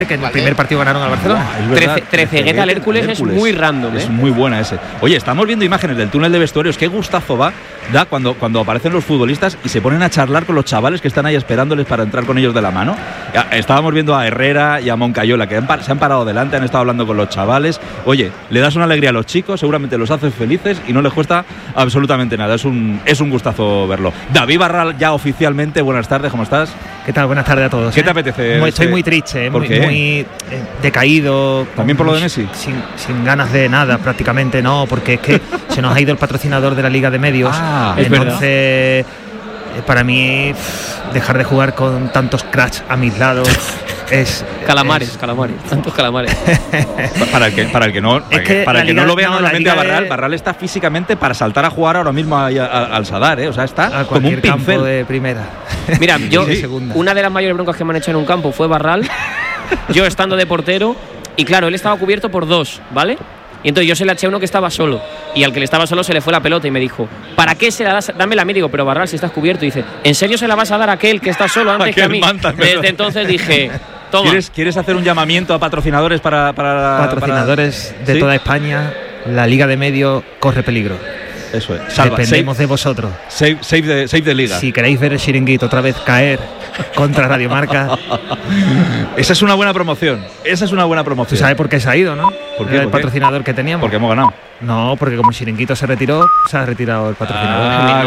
que en el primer partido ganaron al Barcelona. Trecegueta al Hércules es muy random. Es muy buena ese. Oye, estamos viendo imágenes del túnel de vestuarios. Qué gustazo da cuando aparecen los futbolistas y se ponen a charlar con los chavales que están ahí esperándoles para entrar con ellos de la mano. Estábamos viendo a Herrera y a Moncayola, que se han parado delante, han estado hablando con los chavales. Oye, le das una alegría a los chicos, seguramente los haces felices y no les cuesta absolutamente nada. Es un gustazo verlo. David Barral, ya oficialmente, buenas tardes, ¿cómo estás? ¿Qué tal? Buenas tardes a todos. ¿Qué te apetece? Estoy muy triste, muy decaído. ¿También por lo de Messi? Sin ganas de nada, prácticamente no, porque es que se nos ha ido el patrocinador de la Liga de Medios. Entonces, para mí, dejar de jugar con tantos cracks a mis lados es... Calamares, tantos calamares. Para el que no lo vea normalmente a Barral está físicamente para saltar a jugar ahora mismo al Sadar, o sea, está como un pincel. Campo de primera. Mira, yo una de las mayores broncas que me han hecho en un campo fue Barral, yo estando de portero, y claro, él estaba cubierto por dos, ¿vale? Y entonces yo se la eché a uno que estaba solo, y al que le estaba solo se le fue la pelota y me dijo, ¿para qué se la das? Dámela a mí. Digo, pero Barral, si estás cubierto. Y dice, ¿en serio se la vas a dar a aquel que está solo antes que a mí? Desde entonces dije, toma. ¿Quieres hacer un llamamiento a patrocinadores para patrocinadores de toda España? La Liga de Medios corre peligro. Eso es. Dependemos de vosotros. Save the Liga. Si queréis ver el Chiringuito otra vez caer contra Radio Marca. Esa es una buena promoción. ¿Tú sabes por qué se ha ido, no? ¿Por qué? El patrocinador que teníamos. Porque hemos ganado. No, porque como el Chiringuito se retiró, se ha retirado el patrocinador.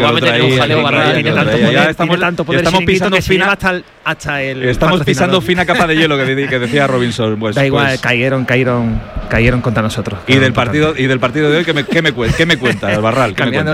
Estamos pisando fina capa de hielo que decía Robinson. Pues, da igual, cayeron contra nosotros. Y del partido de hoy, ¿qué me cuentas, Barral? Cambiando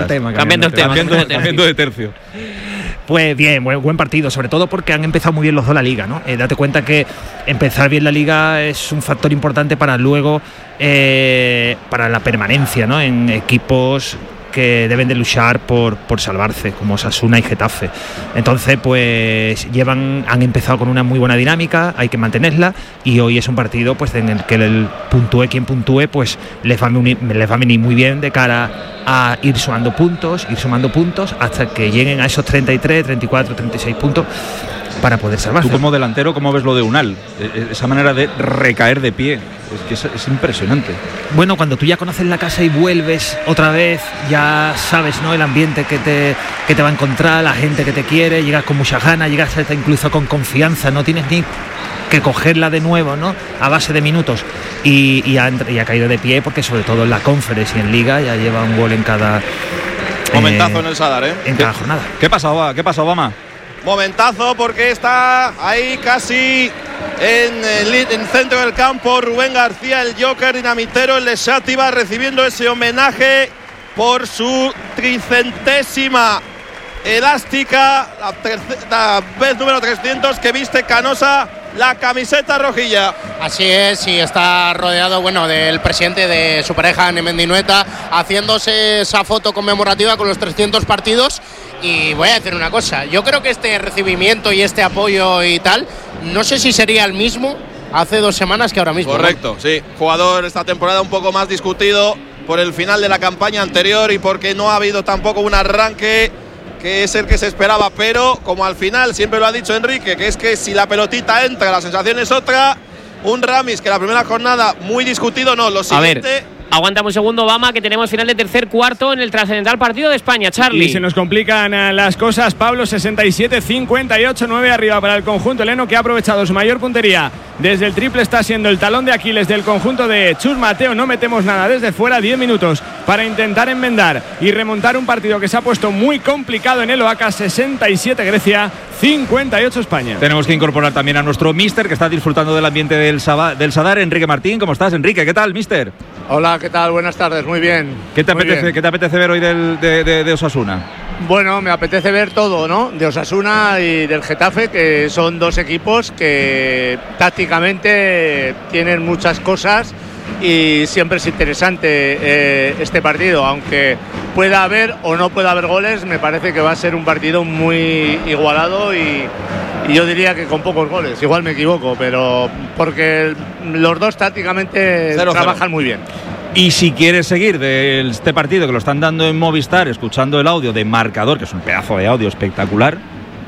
de tercio. Pues bien, buen partido, sobre todo porque han empezado muy bien los dos la Liga, ¿no? Date cuenta que empezar bien la Liga es un factor importante para luego, para la permanencia, ¿no? En equipos que deben de luchar por salvarse, como Osasuna y Getafe. Entonces, pues han empezado con una muy buena dinámica, hay que mantenerla, y hoy es un partido pues en el que quien puntúe, pues les va a venir muy bien de cara a ir sumando puntos hasta que lleguen a esos 33, 34, 36 puntos para poder salvarse. Tú como delantero, ¿cómo ves lo de Unal? Esa manera de recaer de pie, es impresionante. Bueno, cuando tú ya conoces la casa y vuelves otra vez, ya sabes, ¿no? El ambiente que te va a encontrar, la gente que te quiere, llegas con mucha ganas, llegas hasta incluso con confianza, no tienes ni que cogerla de nuevo, ¿no? A base de minutos, y ha caído de pie, porque sobre todo en la Conference y en Liga ya lleva un gol en cada momentazo en el Sadar, en cada jornada. ¿Qué pasa, Obama? Momentazo, porque está ahí casi en el centro del campo Rubén García, el Joker dinamitero, el de Xàtiva, recibiendo ese homenaje por su 300ª elástica, la vez número 300 que viste Canosa la camiseta rojilla. Así es, y está rodeado, del presidente de su pareja, Nemendinueta, haciéndose esa foto conmemorativa con los 300 partidos. Y voy a decir una cosa, yo creo que este recibimiento y este apoyo y tal, no sé si sería el mismo hace 2 semanas que ahora mismo. Correcto, ¿no? Sí, jugador esta temporada un poco más discutido por el final de la campaña anterior y porque no ha habido tampoco un arranque que es el que se esperaba, pero como al final siempre lo ha dicho Enrique, que es que si la pelotita entra, la sensación es otra. Un Ramis que la primera jornada muy discutido, no, lo siguiente. A ver, aguantamos un segundo, Obama, que tenemos final de tercer cuarto en el trascendental partido de España, Charlie. Y se nos complican las cosas, Pablo. 67-58, 9 arriba para el conjunto heleno, que ha aprovechado su mayor puntería desde el triple. Está siendo el talón de Aquiles del conjunto de Chus Mateo. No metemos nada desde fuera. 10 minutos para intentar enmendar y remontar un partido que se ha puesto muy complicado en el Oaca. 67 Grecia, 58 España. Tenemos que incorporar también a nuestro míster, que está disfrutando del ambiente del Sadar, Enrique Martín. ¿Cómo estás, Enrique? ¿Qué tal, míster? Hola, ¿qué tal? Buenas tardes, muy bien. ¿Qué te apetece ver hoy de Osasuna? Bueno, me apetece ver todo, ¿no? De Osasuna y del Getafe, que son dos equipos que tácticamente tienen muchas cosas y siempre es interesante este partido, aunque pueda haber o no pueda haber goles. Me parece que va a ser un partido muy igualado y yo diría que con pocos goles, igual me equivoco, pero porque los dos tácticamente trabajan muy bien. Y si quieres seguir de este partido, que lo están dando en Movistar, escuchando el audio de Marcador, que es un pedazo de audio espectacular,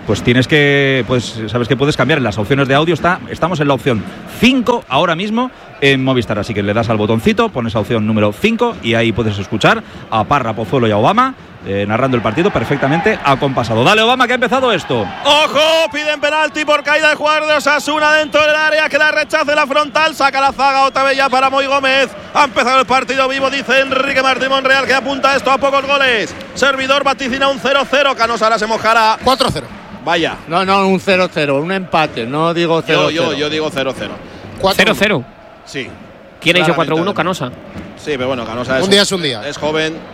pues tienes que, pues sabes que puedes cambiar en las opciones de audio. Estamos en la opción 5 ahora mismo en Movistar, así que le das al botoncito, pones la opción número 5 y ahí puedes escuchar a Parra, Pozuelo y a Obama narrando el partido perfectamente acompasado. Dale, Obama, que ha empezado esto. ¡Ojo! Piden penalti por caída de jugador de Osasuna dentro del área, que la rechace la frontal, saca la zaga otra vez ya para Moy Gómez. Ha empezado el partido vivo, dice Enrique Martín Monreal, que apunta esto a pocos goles. Servidor vaticina un 0-0, Canosa ahora se mojará. 4-0. Vaya. No, un 0-0, un empate, no digo 0-0. Yo digo 0-0. 0-0. Sí. ¿Quién ha dicho 4-1? Canosa. Sí, pero bueno, Canosa un día es un día. Es joven.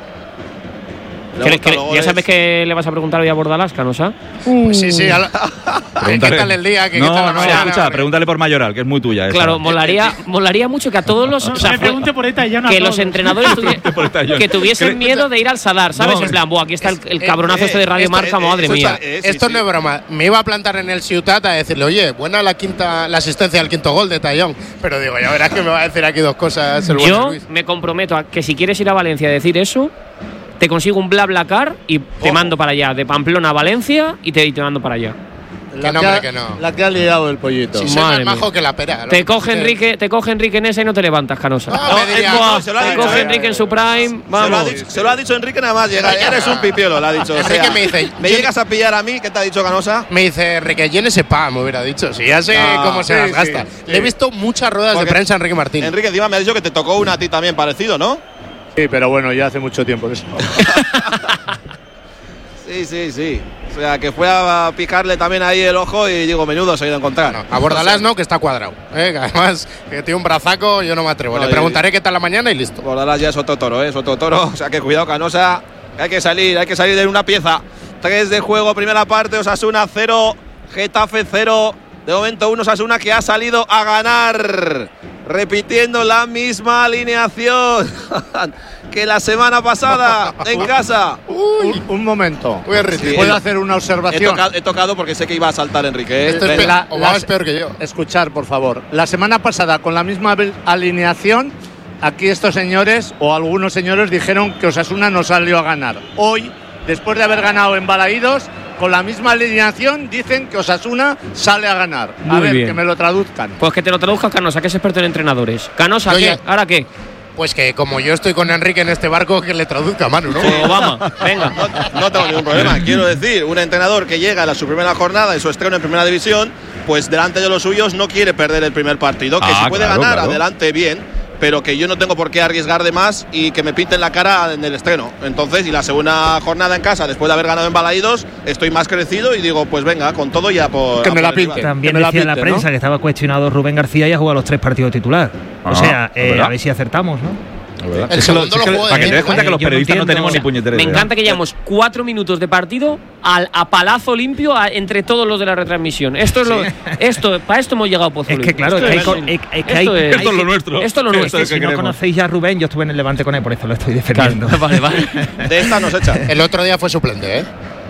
¿Ya sabes que le vas a preguntar hoy a Bordalás, Canosa? Pues sí. ¿Qué tal el día? ¿Qué tal la mañana? Escucha, pregúntale por Mayoral, que es muy tuya. Claro, molaría mucho que a todos los... me pregunte por ETA y ya no. Que los entrenadores que tuviesen miedo de ir al Sadar, ¿sabes? En plan, aquí está el cabronazo este de Radio Marca, madre mía. Esto no es broma. Me iba a plantar en el Ciutat a decirle, oye, buena la asistencia al quinto gol de Tallón. Pero digo, ya verás que me va a decir aquí dos cosas el buen Luis. Yo me comprometo a que si quieres ir a Valencia a decir eso, te consigo un BlaBlaCar y te mando para allá, de Pamplona a Valencia y te mando para allá. Que no. La que ha liado el pollito. Si soy más majo que la pera. Te coge Enrique en esa y no te levantas, Canosa. Se lo ha te dicho, coge Enrique en su prime. Vamos. Se lo ha dicho Enrique nada más llegar. Eres un pipiolo, le ha dicho. Enrique me dice, ¿me llegas a pillar a mí? ¿Qué te ha dicho Canosa? Me dice, Enrique, llene ese pa, me hubiera dicho. Si ya sé cómo se las gasta. Le he visto muchas ruedas de prensa a Enrique Martín. Enrique encima me ha dicho que te tocó una a ti también parecido, ¿no? Sí, pero bueno, ya hace mucho tiempo de eso. Sí. O sea, que fue a picarle también ahí el ojo y digo, menudo se ha ido a encontrar. No, a Bordalás no, que está cuadrado. Que además, que tiene un brazaco, yo no me atrevo. Le preguntaré qué tal la mañana y listo. Bordalás ya es otro toro, es otro toro. O sea, que cuidado, Canosa, que hay que salir de una pieza. 3 de juego, primera parte, Osasuna 0, Getafe 0. De momento, Osasuna que ha salido a ganar. Repitiendo la misma alineación que la semana pasada en casa. Un momento. Sí, ¿Puedo hacer una observación? He tocado porque sé que iba a saltar Enrique. Esto es peor que yo. Escuchar, por favor. La semana pasada, con la misma alineación, aquí estos señores o algunos señores dijeron que Osasuna no salió a ganar. Hoy, después de haber ganado en Balaídos, con la misma alineación dicen que Osasuna sale a ganar. A ver, que me lo traduzcan. Pues que te lo traduzca Canosa, que es experto en entrenadores. Canosa, ¿qué? ¿Ahora qué? Pues que como yo estoy con Enrique en este barco, que le traduzca a Manu, ¿no? Obama, venga. No tengo ningún problema. Quiero decir, un entrenador que llega a su primera jornada y su estreno en primera división, pues delante de los suyos no quiere perder el primer partido. Que si puede ganar, adelante, bien. Pero que yo no tengo por qué arriesgar de más y que me pinten la cara en el estreno. Entonces, y la segunda jornada en casa, después de haber ganado en Balaídos, estoy más crecido y digo, pues venga, con todo ya por... Que me la pinte. También decía en la prensa, ¿no?, que estaba cuestionado Rubén García y ha jugado los 3 partidos titular. O sea, a ver si acertamos, ¿no? El segundo lo juega. Para que te des cuenta que los periodistas no tenemos ni puñetera idea. Me encanta que llevamos 4 minutos de partido a palazo limpio entre todos los de la retransmisión. Para esto hemos llegado, Pozuelo. Es que claro, esto es lo nuestro. Esto es lo nuestro. Si no conocéis ya a Rubén, yo estuve en el Levante con él, por eso lo estoy defendiendo. Claro, vale. De esta nos echan. El otro día fue suplente,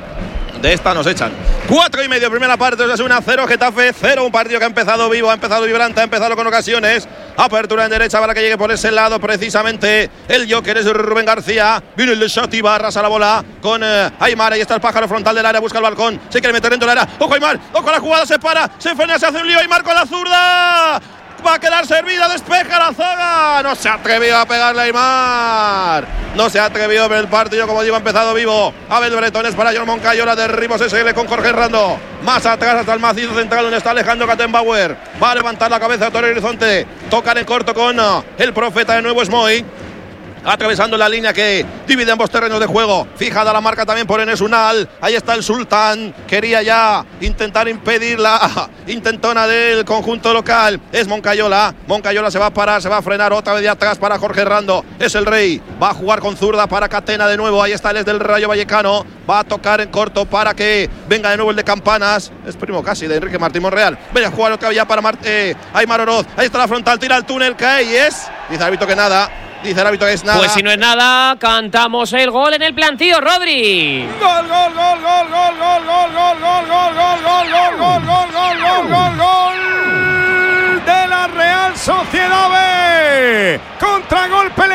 De esta nos echan. 4:30, primera parte, Osasuna 0, Getafe 0. Un partido que ha empezado vivo, ha empezado vibrante, ha empezado con ocasiones. Apertura en derecha para que llegue por ese lado precisamente el Joker es Rubén García. Viene el de Shatiba, arrasa la bola con Aymar. Ahí está el pájaro frontal del área, busca el balcón. Se quiere meter dentro del área. Ojo Aymar, ojo a la jugada, se para, se frena, se hace un lío. Aymar con la zurda. Va a quedar servida, despeja la zaga. No se ha atrevido a pegarle a Aymar. No se ha atrevido, pero el partido, como digo, ha empezado vivo. Abel Bretones para John Moncayola de Ribos SL con Jorge Rando. Más atrás hasta el macizo central donde está Alejandro Kattenbauer. Va a levantar la cabeza a Torre Horizonte. Tocan en corto con el profeta de nuevo Smoy. Atravesando la línea que divide ambos terrenos de juego. Fijada la marca también por Enes Unal. Ahí está el Sultán. Quería ya intentar impedir la intentona del conjunto local. Es Moncayola. Moncayola se va a parar, se va a frenar otra vez de atrás para Jorge Rando. Es el Rey. Va a jugar con zurda para Catena de nuevo. Ahí está el del Rayo Vallecano. Va a tocar en corto para que venga de nuevo el de Campanas. Es primo casi de Enrique Martín Monreal. Venga a jugar otra vez ya para Aymar Oroz. Ahí está la frontal. Tira al túnel. Cae y es. Dice el árbitro que nada. Dice el árbitro que es nada. Pues si no es nada, cantamos el gol en el plantío, Rodri. Gol, gol, gol, gol, gol, gol, gol, gol, gol, gol, gol, gol, gol, gol, gol, gol, gol, gol de la Real Sociedad B. Contragolpe letal.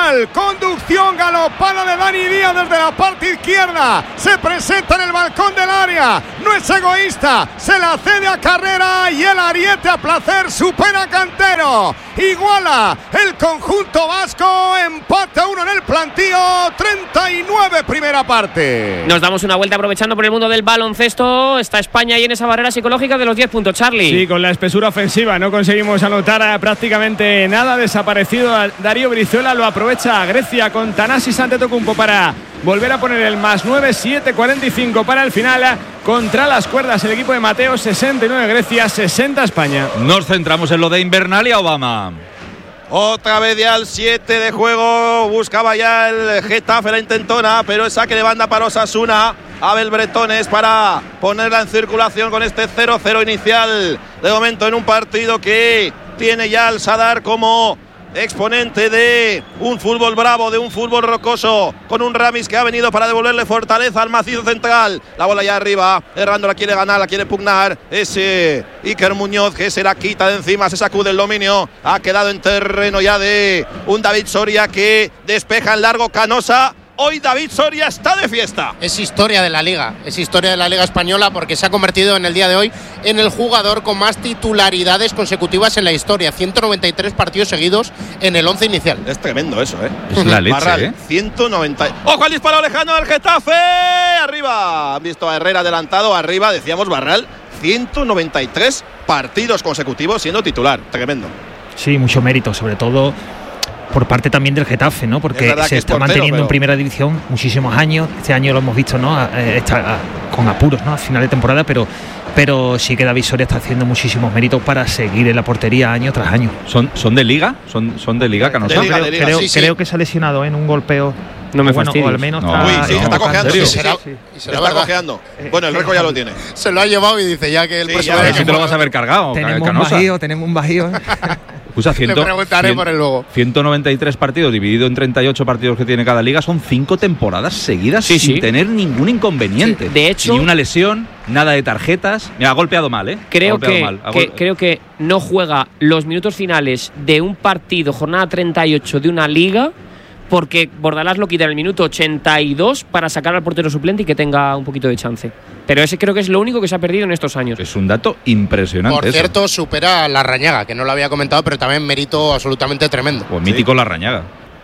Vidal, conducción galopada de Dani Díaz desde la parte izquierda, se presenta en el balcón del área, no es egoísta, se la cede a Carrera y el ariete a placer supera a Cantero, iguala el conjunto vasco, empate a 1 en el plantío, 39 primera parte. Nos damos una vuelta aprovechando por el mundo del baloncesto. Está España ahí en esa barrera psicológica de los 10 puntos, Charlie. Sí, con la espesura ofensiva no conseguimos anotar prácticamente nada. Desaparecido Darío Brizuela, lo aprovecha Grecia con Thanasis Antetokounmpo para volver a poner el +9, 7:45 para el final. Contra las cuerdas el equipo de Mateo, 69 Grecia, 60 España. Nos centramos en lo de Invernalia, Obama. Otra vez ya al 7 de juego, buscaba ya el Getafe la intentona, pero el saque de banda para Osasuna. Abel Bretones para ponerla en circulación con este 0-0 inicial. De momento en un partido que tiene ya al Sadar como exponente de un fútbol bravo, de un fútbol rocoso, con un Ramis que ha venido para devolverle fortaleza al macizo central. La bola ya arriba, Errando la quiere ganar, la quiere pugnar. Ese Iker Muñoz que se la quita de encima, se sacude el dominio. Ha quedado en terreno ya de un David Soria que despeja en largo. Canosa. Hoy David Soria está de fiesta. Es historia de la Liga, es historia de la Liga Española porque se ha convertido en el día de hoy en el jugador con más titularidades consecutivas en la historia. 193 partidos seguidos en el 11 inicial. Es tremendo eso, Es la leche, Barral, 190. ¡Ojo al disparo lejano del Getafe! ¡Arriba! Han visto a Herrera adelantado, arriba, decíamos Barral. 193 partidos consecutivos siendo titular. Tremendo. Sí, mucho mérito, sobre todo por parte también del Getafe, ¿no? Porque se está manteniendo en primera división muchísimos años. Este año lo hemos visto, ¿no? Está con apuros, ¿no? A final de temporada, pero sí que David Soria está haciendo muchísimos méritos para seguir en la portería año tras año. ¿Son de Liga? ¿Son de Liga, Canosa? Creo que se ha lesionado en un golpeo. No me fastidies. O al menos está cojeando. Está cojeando. Bueno, el récord ya lo tiene. Se lo ha llevado y dice ya que el próximo si te lo vas a haber cargado, tenemos un bajío. Le preguntaré por el luego. 193 partidos dividido en 38 partidos que tiene cada liga, son 5 temporadas seguidas sin tener ningún inconveniente. Sí. De hecho, ni una lesión, nada de tarjetas. Mira, ha golpeado mal, Creo que no juega los minutos finales de un partido, jornada 38 de una liga, porque Bordalás lo quita en el minuto 82 para sacar al portero suplente y que tenga un poquito de chance. Pero ese creo que es lo único que se ha perdido en estos años. Es un dato impresionante. Por cierto, supera Larrañaga, que no lo había comentado, pero también mérito absolutamente tremendo. Pues mítico Larrañaga.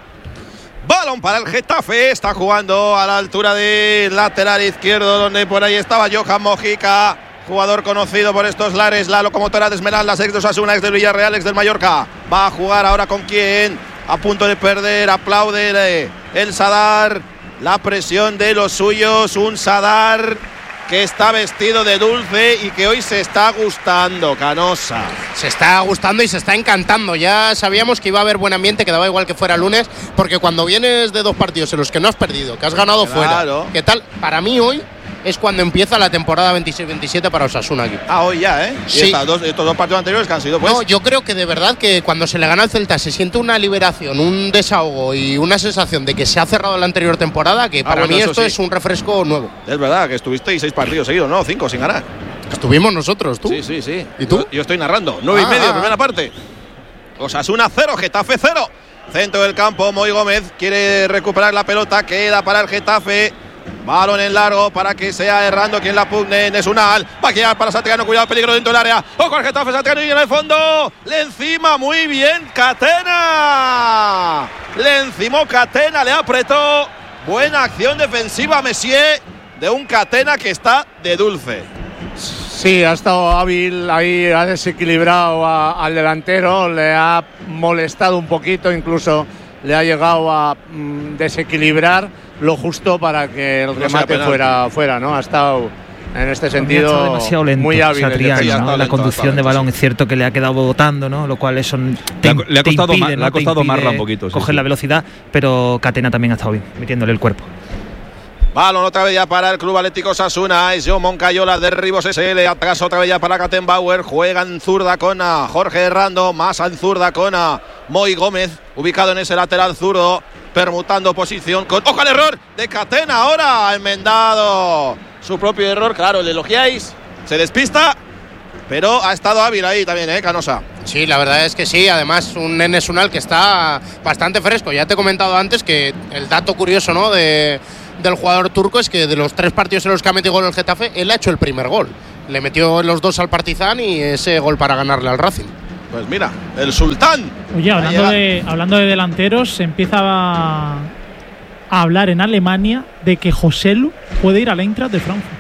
Balón para el Getafe, está jugando a la altura del lateral izquierdo, donde por ahí estaba Johan Mojica, jugador conocido por estos lares, la locomotora de Esmeraldas, ex de Osasuna, ex del Villarreal, ex del Mallorca. Va a jugar ahora con quién, a punto de perder, aplaude el Sadar, la presión de los suyos, un Sadar que está vestido de dulce y que hoy se está gustando, Canosa. Se está gustando y se está encantando. Ya sabíamos que iba a haber buen ambiente, que daba igual que fuera lunes, porque cuando vienes de 2 partidos en los que no has perdido, que has ganado fuera, ¿qué tal? Para mí hoy es cuando empieza la temporada 26-27 para Osasuna aquí. Hoy ya, ¿eh? Sí. Y estos dos partidos anteriores que han sido, pues. No, yo creo que de verdad que cuando se le gana al Celta se siente una liberación, un desahogo y una sensación de que se ha cerrado la anterior temporada, que para mí esto es un refresco nuevo. Es verdad que estuvisteis 6 partidos seguidos, ¿no? 5 sin ganar. Estuvimos nosotros, ¿tú? Sí. ¿Y tú? Yo estoy narrando. 9:30, primera parte. Osasuna 0, Getafe 0. Centro del campo, Moy Gómez quiere recuperar la pelota, queda para el Getafe. Balón en largo para que sea Errando quien la pugne. Nesunal va a quedar para Satriano, cuidado, peligro dentro del área. Ojo al Getafe, Satriano y en el fondo le encima, muy bien Catena. Le encimó Catena, le apretó. Buena acción defensiva Messier de un Catena que está de dulce. Sí, ha estado hábil ahí, ha desequilibrado al delantero, le ha molestado un poquito, incluso le ha llegado a desequilibrar lo justo para que el remate fuera, ¿no? Ha estado en este sentido demasiado lento, muy hábil. ¿no? La conducción de balón es cierto que le ha quedado botando, ¿no? Lo cual eso le ha costado Marla un poquito. Coger la velocidad, pero Catena también ha estado bien, metiéndole el cuerpo. Balón otra vez ya para el Club Atlético Osasuna. Es John Moncayola de Ribos SL. Atrás otra vez ya para Kattenbauer. Juega en zurda con Jorge Errando. Más en zurda con Moy Gómez. Ubicado en ese lateral zurdo. Permutando posición con... ¡Ojo al error de Catena! Ahora enmendado. Su propio error. Claro, le elogiáis. Se despista. Pero ha estado hábil ahí también, Canosa. Sí, la verdad es que sí. Además, un Enes Ünal que está bastante fresco. Ya te he comentado antes que el dato curioso, ¿no?, del jugador turco es que de los 3 partidos en los que ha metido gol el Getafe, él ha hecho el primer gol. Le metió los 2 al Partizan y ese gol para ganarle al Racing. Pues mira, el sultán. Oye, hablando de delanteros, se empieza a hablar en Alemania de que Joselu puede ir al Eintracht de Frankfurt.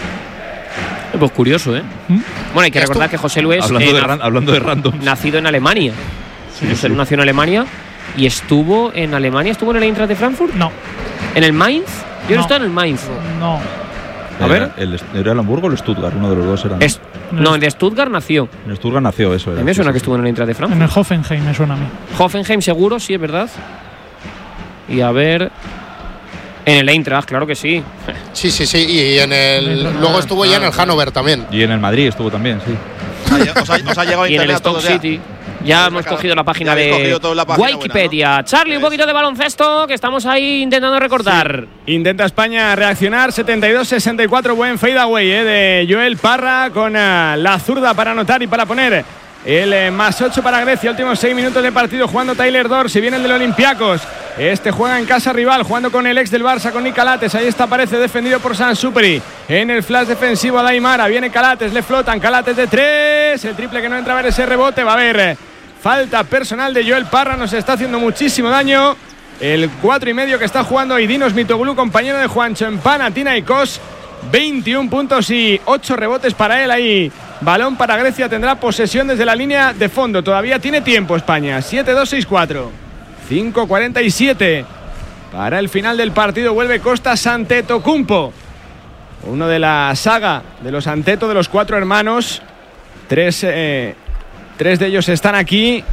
Pues curioso, ¿eh? Bueno, hay que recordar que Joselu es hablando de random, nacido en Alemania. Sí, Joselu nació en Alemania y estuvo en Alemania. ¿Estuvo en el Eintracht de Frankfurt? No. ¿En el Mainz? Yo no estaba en el Mainz. No. A ver. ¿Era el Hamburgo o el Stuttgart? Uno de los dos era. No, el de Stuttgart nació. En Stuttgart nació, eso era. A mí me suena que estuvo en el Eintracht de Frankfurt. En el Hoffenheim me suena a mí. Hoffenheim seguro, sí, es verdad. Y a ver… En el Eintracht, claro que sí. Sí. Y luego estuvo ya en el Hannover también. Y en el Madrid estuvo también, sí. Os ha llegado y en el Stoke City. Ya hemos cogido la página de Wikipedia. Buena, ¿no? Charlie, un poquito de baloncesto, que estamos ahí intentando recortar. Sí. Intenta España reaccionar. 72-64, buen fadeaway de Joel Parra con la zurda para anotar y para poner el +8 para Grecia. Últimos 6 minutos de partido jugando Tyler Dorsey. Viene el del Olympiacos. Este juega en casa rival, jugando con el ex del Barça, con Nick Calates. Ahí está, aparece defendido por Sansuperi. En el flash defensivo a Daimara. Viene Calates, le flotan. Calates de 3. El triple que no entra, a ver ese rebote. Va a haber falta personal de Joel Parra. Nos está haciendo muchísimo daño. El 4,5 que está jugando Idinos Mitoglu, compañero de Juancho en Panathinaikos. 21 puntos y 8 rebotes para él ahí. Balón para Grecia, tendrá posesión desde la línea de fondo. Todavía tiene tiempo España. 7-2-6-4. 5:47 para el final del partido. Vuelve Kostas Antetokounmpo, uno de la saga de los Anteto, de los 4 hermanos. 3 de ellos están aquí.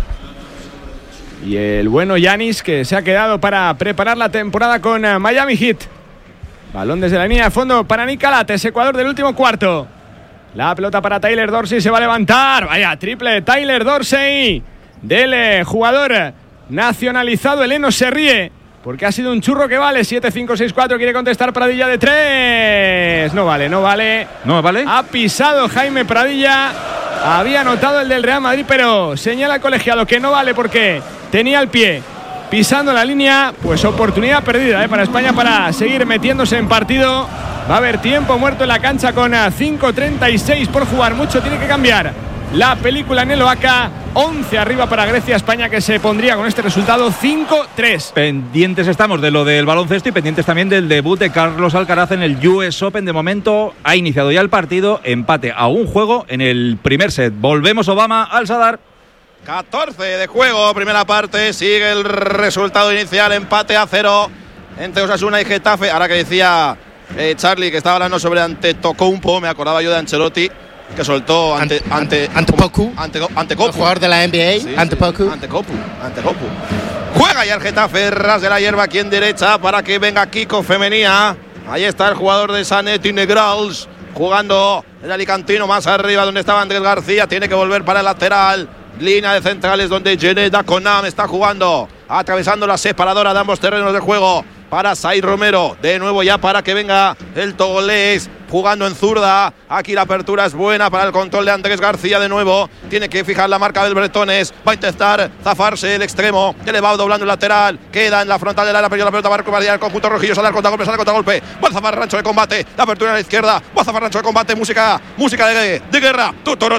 Y el bueno Giannis, que se ha quedado para preparar la temporada con Miami Heat. Balón desde la línea de fondo para Nick Calates, Ecuador del último cuarto. La pelota para Tyler Dorsey, se va a levantar. Vaya, triple de Tyler Dorsey, del jugador nacionalizado. Eleno se ríe porque ha sido un churro que vale. 7-5-6-4, quiere contestar Pradilla de 3. No vale. ¿No vale? Ha pisado Jaime Pradilla. Había anotado el del Real Madrid, pero señala el colegiado que no vale porque tenía el pie pisando la línea. Pues oportunidad perdida para España para seguir metiéndose en partido. Va a haber tiempo muerto en la cancha con 5:36 por jugar. Mucho tiene que cambiar la película en el Oaca. 11 arriba para Grecia. España que se pondría con este resultado 5-3. Pendientes estamos de lo del baloncesto y pendientes también del debut de Carlos Alcaraz en el US Open. De momento ha iniciado ya el partido. Empate a un juego en el primer set. Volvemos, Obama, al Sadar. 14 de juego, primera parte. Sigue el resultado inicial, empate a 0 entre Osasuna y Getafe. Ahora que decía Charlie que estaba hablando sobre Antetokounmpo, me acordaba yo de Ancelotti, que soltó Antetokounmpo, el jugador de la NBA. Sí, Antetokounmpo. Juega ya el Getafe, ras de la hierba aquí en derecha para que venga Kiko Femenía. Ahí está el jugador de Sanetti Negrals jugando el alicantino más arriba donde estaba Andrés García. Tiene que volver para el lateral. Línea de centrales donde Geneda Conam está jugando, atravesando la separadora de ambos terrenos de juego para Sai Romero. De nuevo ya para que venga el togolés jugando en zurda. Aquí la apertura es buena para el control de Andrés García de nuevo. Tiene que fijar la marca del Bretones. Va a intentar zafarse el extremo, que le va doblando el lateral. Queda en la frontal del área, pero la pelota va a recuperar el conjunto rojillo. Sale al contragolpe. Va a zafar Rancho de combate. La apertura a la izquierda. Va a zafar Rancho de combate. Música de guerra.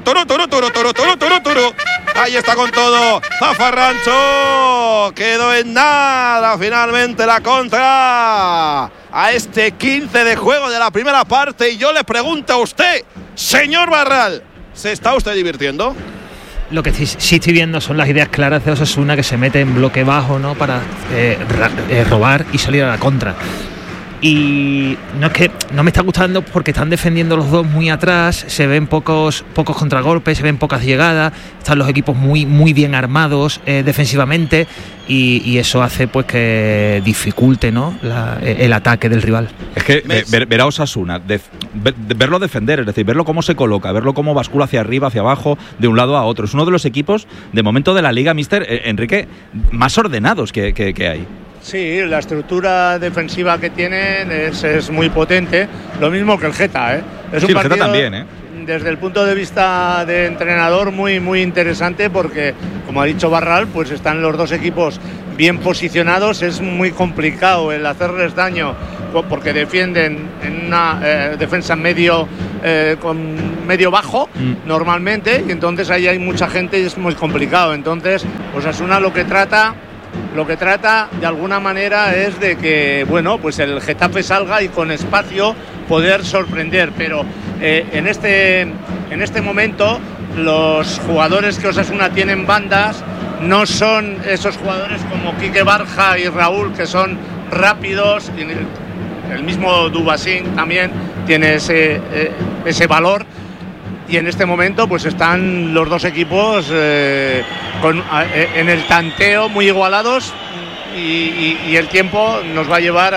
Ahí está con todo. Zafa Rancho. Quedó en nada finalmente la contra a este 15 de juego de la primera parte. Y yo le pregunto a usted, señor Barral, ¿se está usted divirtiendo? Lo que sí estoy viendo son las ideas claras de Osasuna, que se mete en bloque bajo, ¿no?, para robar y salir a la contra. Y no es que no me está gustando porque están defendiendo los dos muy atrás, se ven pocos contragolpes, se ven pocas llegadas, están los equipos muy bien armados defensivamente, y eso hace pues que dificulte, ¿no?, el ataque del rival. Es que ver a Osasuna, verlo defender, es decir, verlo cómo se coloca, verlo cómo bascula hacia arriba, hacia abajo, de un lado a otro. Es uno de los equipos, de momento, de la Liga, Mister Enrique, más ordenados que hay. Sí, la estructura defensiva que tienen es muy potente, lo mismo que el Geta, ¿eh? Es un partido también, desde el punto de vista de entrenador muy, muy interesante porque, como ha dicho Barral, pues están los dos equipos bien posicionados. Es muy complicado el hacerles daño porque defienden en una defensa con medio bajo normalmente, y entonces ahí hay mucha gente y es muy complicado. Entonces Osasuna lo que trata de alguna manera es de que, bueno, pues el Getafe salga y con espacio poder sorprender, pero en este momento los jugadores que Osasuna tiene en bandas no son esos jugadores como Quique Barja y Raúl, que son rápidos, y el mismo Dubasín también tiene ese valor. Y en este momento pues están los dos equipos en el tanteo muy igualados, y el tiempo nos va a llevar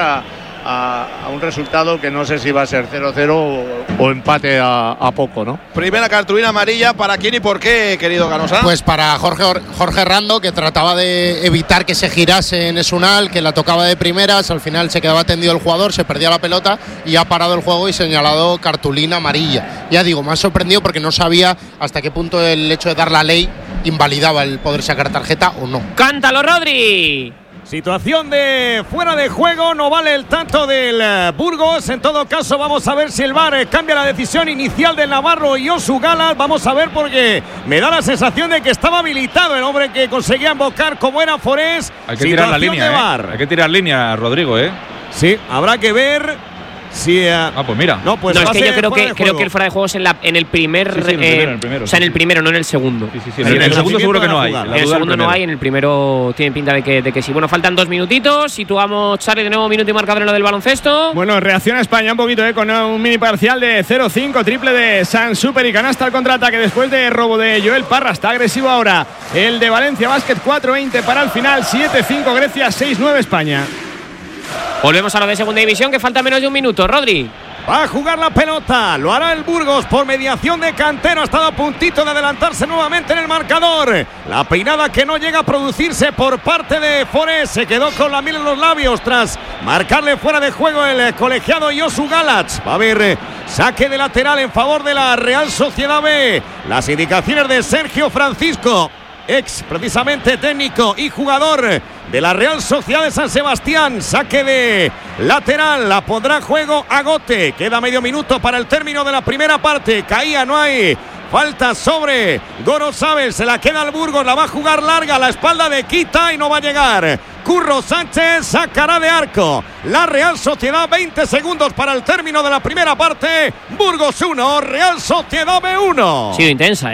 a un resultado que no sé si va a ser 0-0 o empate a poco, ¿no? Primera cartulina amarilla, ¿para quién y por qué, querido Canosa? Pues para Jorge Rando, que trataba de evitar que se girase en Esunal, que la tocaba de primeras, al final se quedaba tendido el jugador, se perdía la pelota y ha parado el juego y señalado cartulina amarilla. Ya digo, me ha sorprendido porque no sabía hasta qué punto el hecho de dar la ley invalidaba el poder sacar tarjeta o no. ¡Cántalo, Rodri! Situación de fuera de juego, no vale el tanto del Burgos. En todo caso, vamos a ver si el VAR cambia la decisión inicial del Navarro y Josu Galas. Vamos a ver, porque me da la sensación de que estaba habilitado el hombre que conseguía embocar como era Forés. Hay que tirar la línea, Hay que tirar línea, Rodrigo, Sí, habrá que ver. Sí, pues mira. No, es que yo creo que el fuera de juego es en el primer. Sí, en el primero. O sea, en el primero, no en el segundo. Sí. En el segundo seguro que no hay. En el segundo no hay, en el primero tiene pinta de que sí. Bueno, faltan 2 minutitos. Situamos, Charlie, de nuevo minuto y marcador en lo del baloncesto. Bueno, reacciona España un poquito, con un mini parcial de 0-5. Triple de San Super y canasta al contraataque después de robo de Joel Parra. Está agresivo ahora el de Valencia Basket. 4-20 para el final. 7-5 Grecia, 6-9 España. Volvemos a lo de segunda división, que falta menos de un minuto. Rodri. Va a jugar la pelota, lo hará el Burgos por mediación de Cantero. Ha estado a puntito de adelantarse nuevamente en el marcador. La peinada que no llega a producirse por parte de Forés. Se quedó con la miel en los labios tras marcarle fuera de juego el colegiado Josu Galas. Va a haber saque de lateral en favor de la Real Sociedad B. Las indicaciones de Sergio Francisco, ex precisamente técnico y jugador de la Real Sociedad de San Sebastián. Saque de lateral, la pondrá en juego Agote. Queda medio minuto para el término de la primera parte. Caía, no hay falta sobre Gorosabel. Se la queda al Burgos, la va a jugar larga a la espalda de Quita y no va a llegar. Curro Sánchez sacará de arco. La Real Sociedad, 20 segundos para el término de la primera parte. Burgos 1, Real Sociedad B 1. Ha sido intensa,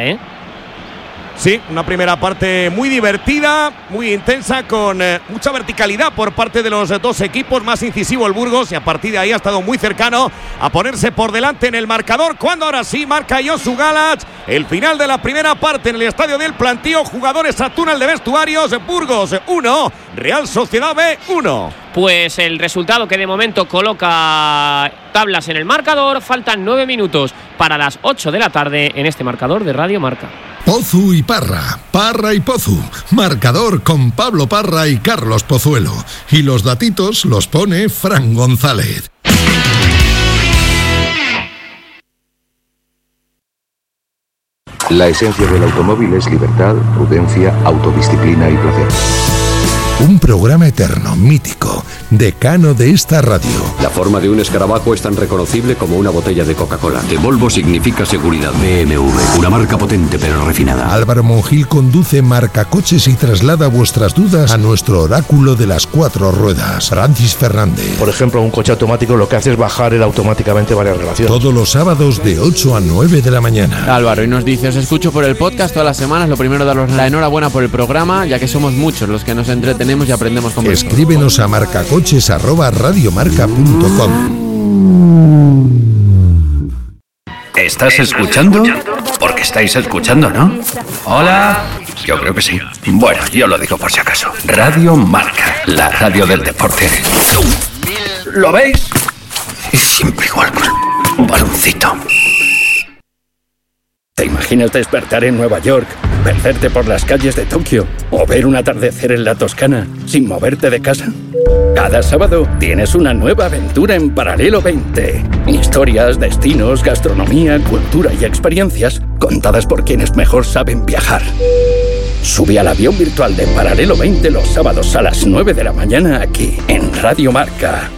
Sí, una primera parte muy divertida, muy intensa, con mucha verticalidad por parte de los dos equipos. Más incisivo el Burgos, y a partir de ahí ha estado muy cercano a ponerse por delante en el marcador, cuando ahora sí marca Josu Galas. El final de la primera parte en el estadio del Plantío. Jugadores a túnel de vestuarios. Burgos 1, Real Sociedad B 1. Pues el resultado que de momento coloca tablas en el marcador. Faltan 9 minutos para las 8 de la tarde en este marcador de Radio Marca. Pozu y Parra, Parra y Pozu, marcador con Pablo Parra y Carlos Pozuelo. Y los datitos los pone Fran González. La esencia del automóvil es libertad, prudencia, autodisciplina y placer. Un programa eterno, mítico, decano de esta radio. La forma de un escarabajo es tan reconocible como una botella de Coca-Cola. De Volvo significa seguridad. BMW, una marca potente pero refinada. Álvaro Monjil conduce Marcacoches y traslada vuestras dudas a nuestro oráculo de las 4 ruedas, Francis Fernández. Por ejemplo, un coche automático lo que hace es bajar él automáticamente varias relaciones. Todos los sábados de 8 a 9 de la mañana. Álvaro, y nos dice: os escucho por el podcast todas las semanas. Lo primero, daros la enhorabuena por el programa, ya que somos muchos los que nos entretenemos y aprendemos con vosotros. Escríbenos a marcacoches@radiomarca.com. ¿Estás escuchando? Porque estáis escuchando, ¿no? Hola. Yo creo que sí. Bueno, yo lo digo por si acaso. Radio Marca, la radio del deporte. ¿Lo veis? Es siempre igual con un baloncito. ¿Te imaginas despertar en Nueva York ¿Perderte por las calles de Tokio o ver un atardecer en la Toscana sin moverte de casa? Cada sábado tienes una nueva aventura en Paralelo 20. Historias, destinos, gastronomía, cultura y experiencias contadas por quienes mejor saben viajar. Sube al avión virtual de Paralelo 20 los sábados a las 9 de la mañana aquí, en Radio Marca.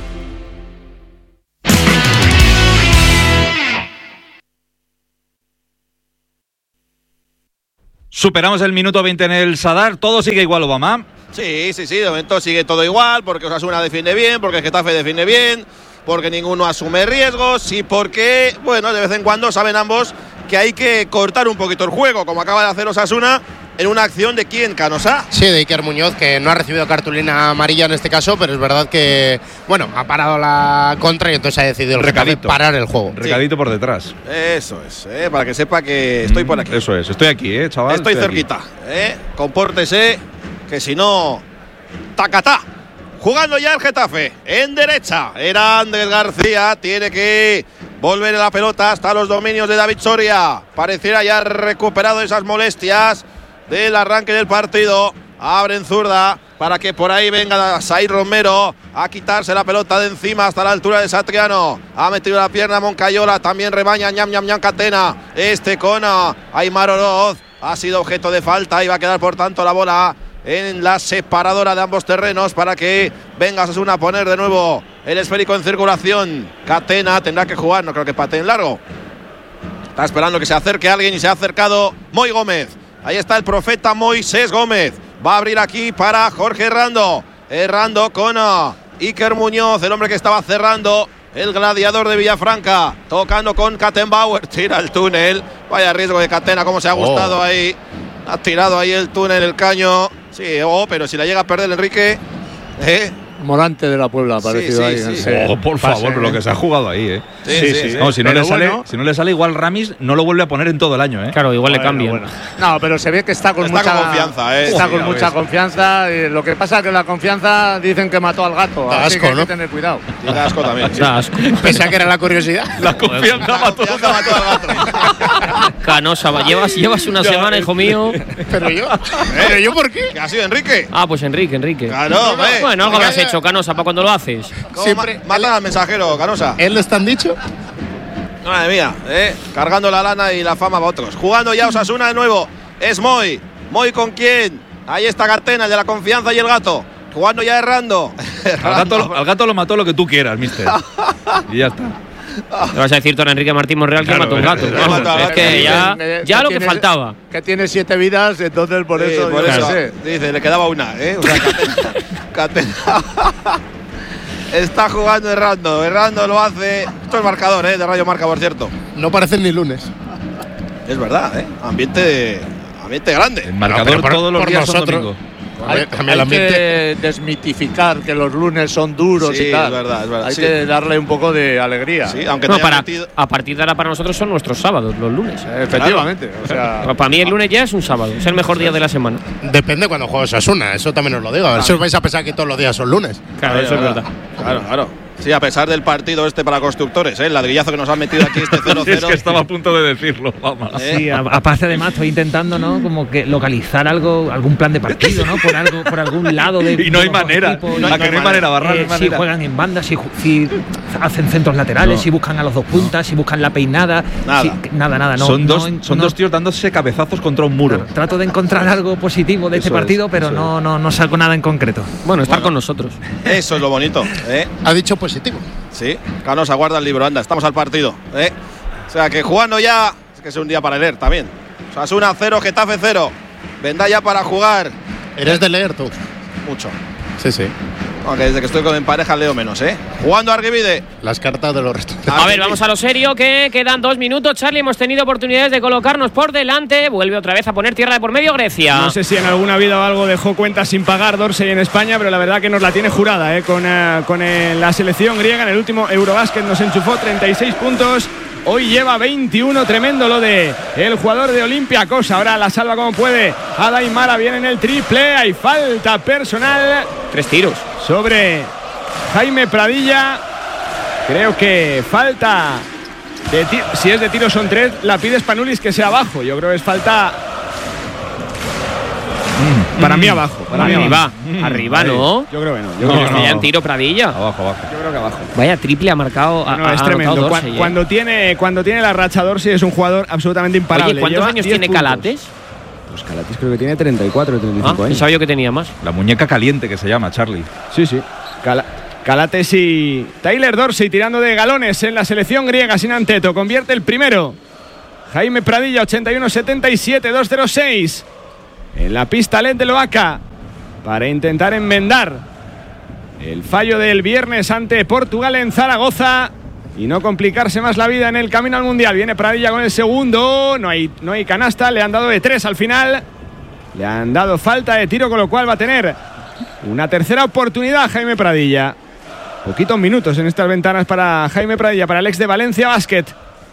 Superamos el minuto 20 en el Sadar. ¿Todo sigue igual, Obama? Sí, de momento sigue todo igual, porque Osasuna defiende bien, porque el Getafe defiende bien, porque ninguno asume riesgos y porque, bueno, de vez en cuando saben ambos que hay que cortar un poquito el juego, como acaba de hacer Osasuna en una acción de ¿quién? ¿Canosa? Sí, de Iker Muñoz, que no ha recibido cartulina amarilla en este caso, pero es verdad que, bueno, ha parado la contra y entonces ha decidido el Getafe parar el juego. Recadito por detrás. Eso es, para que sepa que estoy por aquí. Eso es, estoy aquí, chaval. Estoy cerquita, compórtese, que si no, tacatá. Jugando ya el Getafe, en derecha, era Andrés García, tiene que volver la pelota hasta los dominios de David Soria. Pareciera ya recuperado esas molestias del arranque del partido. Abre en zurda para que por ahí venga Said Romero a quitarse la pelota de encima hasta la altura de Satriano. Ha metido la pierna Moncayola, también rebaña ñam Catena. Con Aimar Oroz ha sido objeto de falta y va a quedar por tanto la bola en la separadora de ambos terrenos para que venga Osasuna a poner de nuevo el esférico en circulación. Catena tendrá que jugar, no creo que patee en largo. Está esperando que se acerque alguien y se ha acercado Moy Gómez. Ahí está el profeta Moisés Gómez. Va a abrir aquí para Jorge Herrando. Herrando con Iker Muñoz, el hombre que estaba cerrando el gladiador de Villafranca. Tocando con Kattenbauer. Tira el túnel. Vaya riesgo de Catena, cómo se ha gustado ahí. Ha tirado ahí el túnel, el caño. Sí, pero si la llega a perder Enrique. Morante de la Puebla ha parecido ahí. Por favor, pero lo que se ha jugado ahí, Sí. No, si no le sale igual Ramis, no lo vuelve a poner en todo el año, Claro, igual le cambia. Bueno. No, pero se ve que está con mucha confianza, Está con mucha confianza. Lo que pasa es que la confianza dicen que mató al gato. Da así asco, que hay ¿no? que tener cuidado. Y da asco también. Da asco. Pensaba que era la curiosidad. La confianza mató al gato. Canosa, llevas una semana, hijo mío. Pero yo, ¿por qué? ¿Qué ha sido Enrique? Ah, pues Enrique. Claro, bueno, algo habrás hecho, Canosa, para cuando lo haces. Siempre matan al mensajero, Canosa. ¿Él les han dicho? Madre mía, cargando la lana y la fama para otros. Jugando ya Osasuna de nuevo. Es Moy. ¿Moy con quién? Ahí está Cartena, el de la confianza y el gato. Jugando ya Herrando. Al gato lo mató lo que tú quieras, mister. Y ya está. Le vas a decir tú a Enrique Martín Monreal que mató un gato. Es que ya lo que faltaba. Que tiene 7 vidas, entonces por eso. Por eso dice, le quedaba una, O sea, Catena. Está jugando Herrando lo hace. Esto es marcador, de Radio Marca, por cierto. No parecen ni lunes. Es verdad, Ambiente grande. El marcador todos los días son domingo. Hay que desmitificar que los lunes son duros y tal. Es verdad. Hay que darle un poco de alegría. Sí, aunque a partir de ahora para nosotros son nuestros sábados, los lunes. Efectivamente. Claro. O sea, para mí el lunes ya es un sábado, es el mejor día de la semana. Depende cuando juegues Osasuna, eso también os lo digo. A ver si os vais a pensar que todos los días son lunes. Claro, eso es verdad. Claro. Sí, a pesar del partido para constructores, el ladrillazo que nos han metido aquí 0-0. Es que estaba a punto de decirlo, vamos. Sí, aparte además estoy intentando, como que localizar algún plan de partido, por algún lado de. Y no hay manera. No hay manera, Barral. Si juegan en banda, si hacen centros laterales, si buscan a los dos puntas, si buscan la peinada. Nada. Son dos tíos dándose cabezazos contra un muro. Claro, trato de encontrar algo positivo de este partido, pero no salgo nada en concreto. Bueno, estar con nosotros. Eso es lo bonito. Ha dicho positivo. Sí, Canosa guarda el libro, anda, estamos al partido. O sea que jugando ya, es que es un día para leer también. Osasuna 0, Getafe 0. Vendrá ya para jugar. ¿Eres de leer tú? Mucho. Sí. Aunque desde que estoy en pareja leo menos, Jugando Arguivide. Las cartas de los restaurantes. A ver, vamos a lo serio, que quedan 2 minutos, Charlie. Hemos tenido oportunidades de colocarnos por delante. Vuelve otra vez a poner tierra de por medio Grecia. No sé si en alguna vida o algo dejó cuentas sin pagar Dorsey en España, pero la verdad que nos la tiene jurada, con la selección griega. En el último Eurobasket nos enchufó 36 puntos. Hoy lleva 21, tremendo lo de el jugador de Olympiacos. Ahora la salva como puede. Adaimara viene en el triple. Hay falta personal. 3 tiros. Sobre Jaime Pradilla. Creo que falta de si es de tiro son 3. La pide Spanulis que sea abajo. Yo creo que es falta Para mí abajo. Arriba, ¿no? Yo creo que no. Yo creo que en tiro Pradilla. Abajo. Yo creo que abajo. Vaya, triple ha marcado. Es tremendo. Dorsey, cuando tiene la racha Dorsey es un jugador absolutamente imparable. Oye, ¿cuántos años tiene Calates? Pues Calates creo que tiene 34 o 35 años. Pensaba yo que tenía más. La muñeca caliente que se llama, Charlie. Sí. Calates y Tyler Dorsey tirando de galones en la selección griega sin Anteto. Convierte el primero. Jaime Pradilla, 81-77, 2-0-6. En la pista LED de Loaca. Para intentar enmendar el fallo del viernes ante Portugal en Zaragoza. Y no complicarse más la vida en el camino al Mundial. Viene Pradilla con el segundo. No hay canasta. Le han dado de 3 al final. Le han dado falta de tiro, con lo cual va a tener una tercera oportunidad Jaime Pradilla. Poquitos minutos en estas ventanas para Jaime Pradilla, para el ex de Valencia Basket.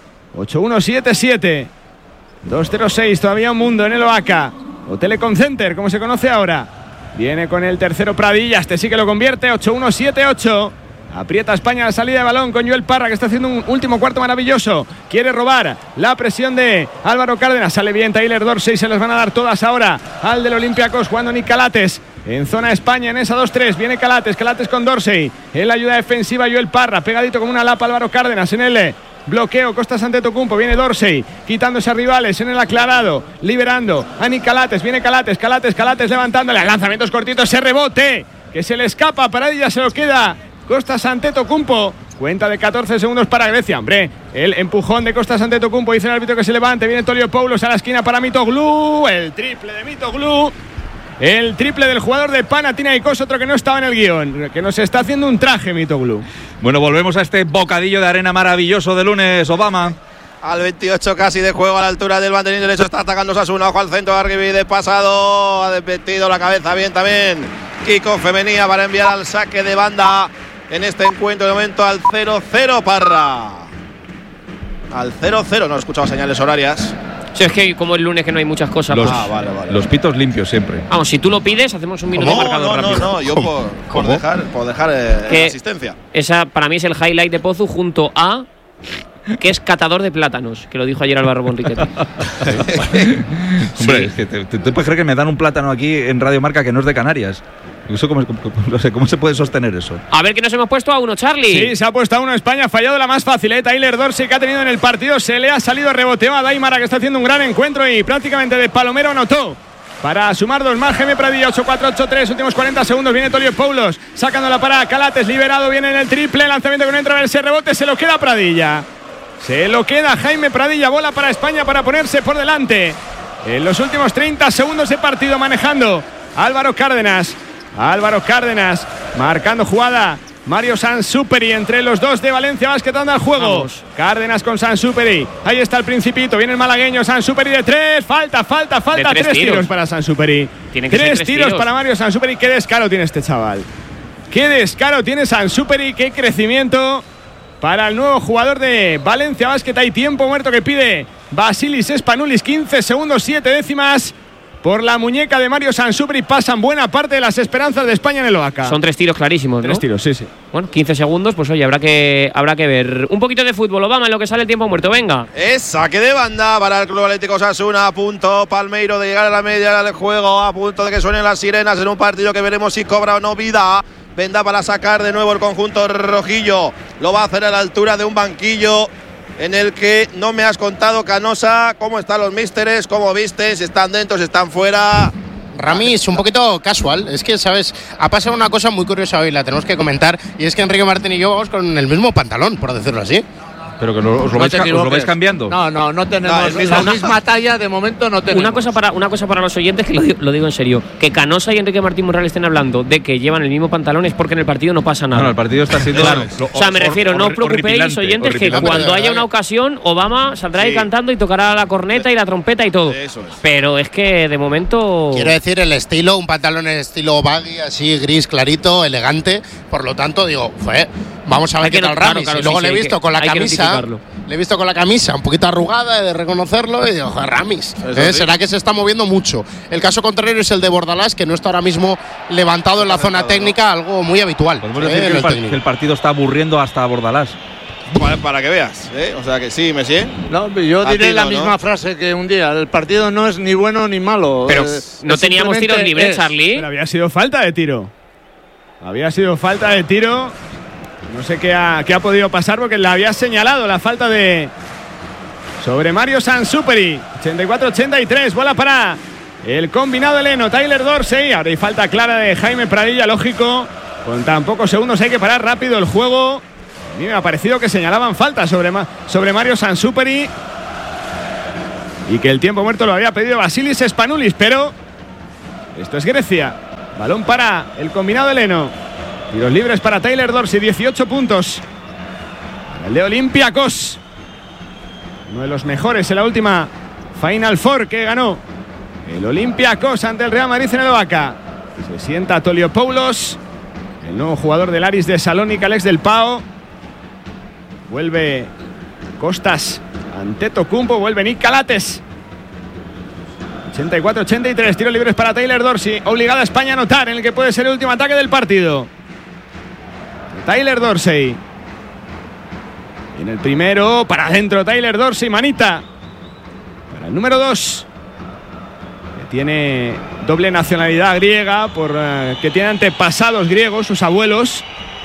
8-1-7-7. 2-0-6. Todavía un mundo en el Oaca. O Telecom Center, como se conoce ahora. Viene con el tercero Pradilla. Este sí que lo convierte. 8-1-7-8. Aprieta España la salida de balón con Joel Parra, que está haciendo un último cuarto maravilloso. Quiere robar la presión de Álvaro Cárdenas. Sale bien Tyler Dorsey. Se las van a dar todas ahora al del Olympiacos, jugando Nick Calates. En zona España, en esa 2-3. Viene Calates con Dorsey. En la ayuda defensiva Joel Parra. Pegadito como una lapa Álvaro Cárdenas. En el bloqueo Costas Antetokounmpo. Viene Dorsey quitándose a rivales en el aclarado. Liberando a Nick Calates. Viene Calates levantándole. Lanzamientos cortitos. Ese rebote que se le escapa. Pradilla se lo queda Costas Antetokounmpo. Cuenta de 14 segundos para Grecia. Hombre, el empujón de Costas Antetokounmpo. Dice el árbitro que se levante. Viene Toliopoulos a la esquina para Mitoglou. El triple de Mitoglou. El triple del jugador de Panathinaikos, otro que no estaba en el guión, que nos está haciendo un traje Mitoglou. Bueno, volvemos a este bocadillo de arena maravilloso de lunes, Obama. Al 28 casi de juego, a la altura del banderín derecho, está atacando Osasuna. Ojo al centro, Argivi de pasado. Ha desmetido la cabeza bien también Kiko Femenía para enviar al saque de banda en este encuentro. De momento al 0-0, Parra. Al 0-0, no he escuchado señales horarias. Sí, es que como el lunes que no hay muchas cosas. Vale. Los pitos limpios siempre. Vamos, si tú lo pides, hacemos un minuto marcador rápido. No, yo por dejar la asistencia. Esa para mí es el highlight de Pozu, junto a que es catador de plátanos, que lo dijo ayer Álvaro Bonriquete. Hombre, es que te puedes creer que me dan un plátano aquí en Radio Marca que no es de Canarias. Eso ¿Cómo se puede sostener eso? A ver, que nos hemos puesto a uno, Charlie. Sí, se ha puesto a uno. España ha fallado la más fácil, Tyler Dorsey, que ha tenido en el partido. Se le ha salido reboteo a Daimara, que está haciendo un gran encuentro y prácticamente de palomero anotó. Para sumar dos más, Jaime Pradilla, 8-4, 8-3, últimos 40 segundos. Viene Toliopoulos, sacándola para Calates, liberado, viene en el triple, lanzamiento con entra, ese rebote, se lo queda Pradilla. Se lo queda Jaime Pradilla, bola para España para ponerse por delante. En los últimos 30 segundos de partido, manejando Álvaro Cárdenas, marcando jugada. Mario Sansuperi entre los dos de Valencia Basket, anda al juego. Vamos. Cárdenas con Sansuperi. Ahí está el Principito. Viene el malagueño. Sansuperi de 3. Falta. Tres tiros para Sansuperi. Tres tiros para Mario Sansuperi. Qué descaro tiene este chaval. Qué descaro tiene Sansuperi. Qué crecimiento para el nuevo jugador de Valencia Basket. Hay tiempo muerto que pide Basilis Spanoulis. 15 segundos, 7 décimas. Por la muñeca de Mario Sansuperi pasan buena parte de las esperanzas de España en el Oaca. Son 3 tiros clarísimos, ¿no? 3 tiros, sí. Bueno, 15 segundos, pues oye, habrá que ver. Un poquito de fútbol, Obama, en lo que sale el tiempo muerto, venga. Es saque de banda para el Club Atlético Osasuna, a punto Palmeiro de llegar a la media del juego, a punto de que suenen las sirenas en un partido que veremos si cobra o no vida. Venda para sacar de nuevo el conjunto rojillo. Lo va a hacer a la altura de un banquillo en el que no me has contado, Canosa, cómo están los místeres, cómo viste, si están dentro, si están fuera. Ramis, un poquito casual. Es que, ¿sabes? Ha pasado una cosa muy curiosa hoy, la tenemos que comentar, y es que Enrique Martín y yo vamos con el mismo pantalón, por decirlo así. Pero que os lo vais cambiando. No tenemos la misma talla, de momento no tenemos. Una cosa para los oyentes, que lo digo en serio, que Canosa y Enrique Martín Morral estén hablando de que llevan el mismo pantalón es porque en el partido no pasa nada. No, el partido está siendo claro. O sea, me refiero, no os preocupéis, oyentes, que cuando haya una ocasión, Obama saldrá ahí cantando y tocará la corneta y la trompeta y todo. Eso es. Pero es que de momento... Quiero decir, el estilo, un pantalón en estilo baggy, así gris clarito, elegante. Por lo tanto, digo, vamos a ver qué tal Ramis. Claro, y luego le he visto con la camisa. Le he visto con la camisa un poquito arrugada, de reconocerlo, y digo, Ramis, será que se está moviendo mucho. El caso contrario es el de Bordalás, que no está ahora mismo levantado en la zona técnica, algo muy habitual. Podemos decir que el partido está aburriendo hasta Bordalás. Para que veas, ¿eh? O sea que sí, Messi. No, yo diré la misma frase que un día. El partido no es ni bueno ni malo. Pero no teníamos tiros libres, Charlie. Pero había sido falta de tiro. Había sido falta de tiro. No sé qué ha podido pasar porque le había señalado la falta de sobre Mario Sansuperi. 84-83, bola para el combinado heleno, Tyler Dorsey. Ahora hay falta clara de Jaime Pradilla, lógico. Con tan pocos segundos hay que parar rápido el juego. A mí me ha parecido que señalaban falta sobre Mario Sansuperi y que el tiempo muerto lo había pedido Vasilis Spanoulis, pero esto es Grecia. Balón para el combinado heleno. Tiros libres para Tyler Dorsey, 18 puntos. El de Olympiacos, uno de los mejores en la última Final Four que ganó el Olympiacos ante el Real Madrid en el Oaca. Se sienta Toliopoulos, el nuevo jugador del Aris de Salónica, Alex del Pau. Vuelve Costas Antetokounmpo, vuelve Nick Calates. 84-83, tiros libres para Tyler Dorsey. Obligada a España a anotar en el que puede ser el último ataque del partido. Tyler Dorsey. Y en el primero, para adentro Tyler Dorsey, manita. Para el número 2. Que tiene doble nacionalidad griega, que tiene antepasados griegos, sus abuelos.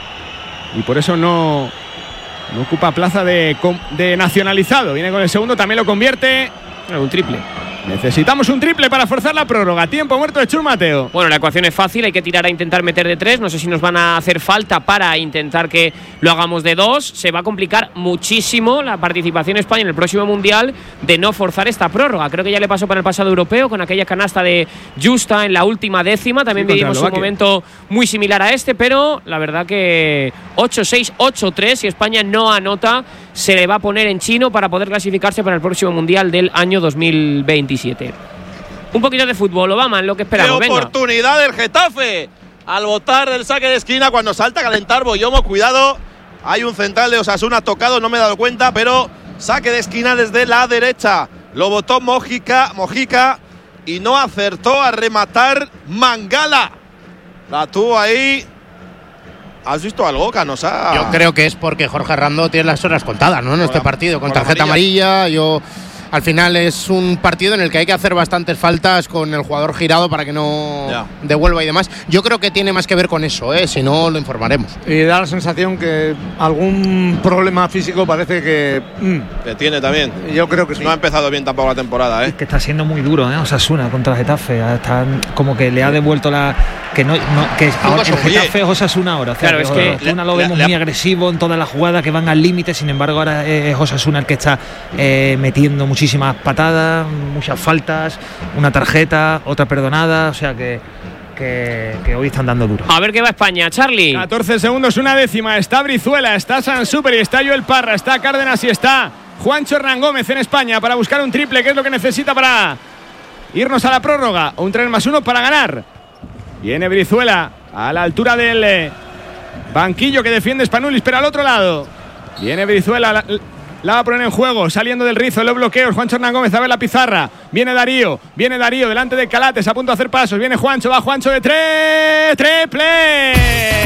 Y por eso no ocupa plaza de nacionalizado. Viene con el segundo, también lo convierte. Un triple. Necesitamos un triple para forzar la prórroga. Tiempo muerto de Chus Mateo. Bueno, la ecuación es fácil, hay que tirar a intentar meter de 3. No sé si nos van a hacer falta para intentar que lo hagamos de 2. Se va a complicar muchísimo la participación de España en el próximo Mundial de no forzar esta prórroga. Creo que ya le pasó para el pasado europeo con aquella canasta de Justa en la última décima. También vivimos un momento muy similar a este, pero la verdad que 8-6, 8-3. Si España no anota, se le va a poner en chino para poder clasificarse para el próximo Mundial del año 2027. Un poquito de fútbol, Obama, lo que esperamos. ¡Qué oportunidad del Getafe! Al botar del saque de esquina, cuando salta a calentar Boyomo, cuidado. Hay un central de Osasuna tocado, no me he dado cuenta, pero saque de esquina desde la derecha. Lo botó Mojica y no acertó a rematar Mangala. La tuvo ahí. ¿Has visto algo, Canosa? Yo creo que es porque Jorge Rando tiene las horas contadas, ¿no? En este partido, con tarjeta amarilla. Al final es un partido en el que hay que hacer bastantes faltas con el jugador girado para que no devuelva y demás. Yo creo que tiene más que ver con eso, si no lo informaremos. Y da la sensación que algún problema físico parece que tiene también. Yo creo que sí. No ha empezado bien tampoco la temporada, Es que está siendo muy duro, Osasuna contra el Getafe. Está como que le ha devuelto la que ahora el Getafe es Osasuna ahora. Claro, es que Osasuna lo vemos muy agresivo en todas las jugadas que van al límite. Sin embargo, ahora es Osasuna el que está metiendo muchísimas patadas, muchas faltas, una tarjeta, otra perdonada, o sea que hoy están dando duro. A ver qué va España, Charlie. 14 segundos, una décima. Está Brizuela, está Sansuperi, está Joel Parra, está Cárdenas y está Juancho Hernán Gómez en España para buscar un triple, que es lo que necesita para irnos a la prórroga, o un 3+1 para ganar. Viene Brizuela a la altura del banquillo que defiende Spanoulis, pero al otro lado viene Brizuela, la va a poner en juego, saliendo del rizo, los bloqueos. Juancho Hernán Gómez a ver la pizarra. Viene Darío delante de Calates, a punto de hacer pasos. Viene Juancho, va Juancho de 3, triple.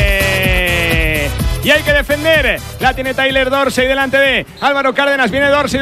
Y hay que defender. La tiene Tyler Dorsey delante de Álvaro Cárdenas. Viene Dorsey.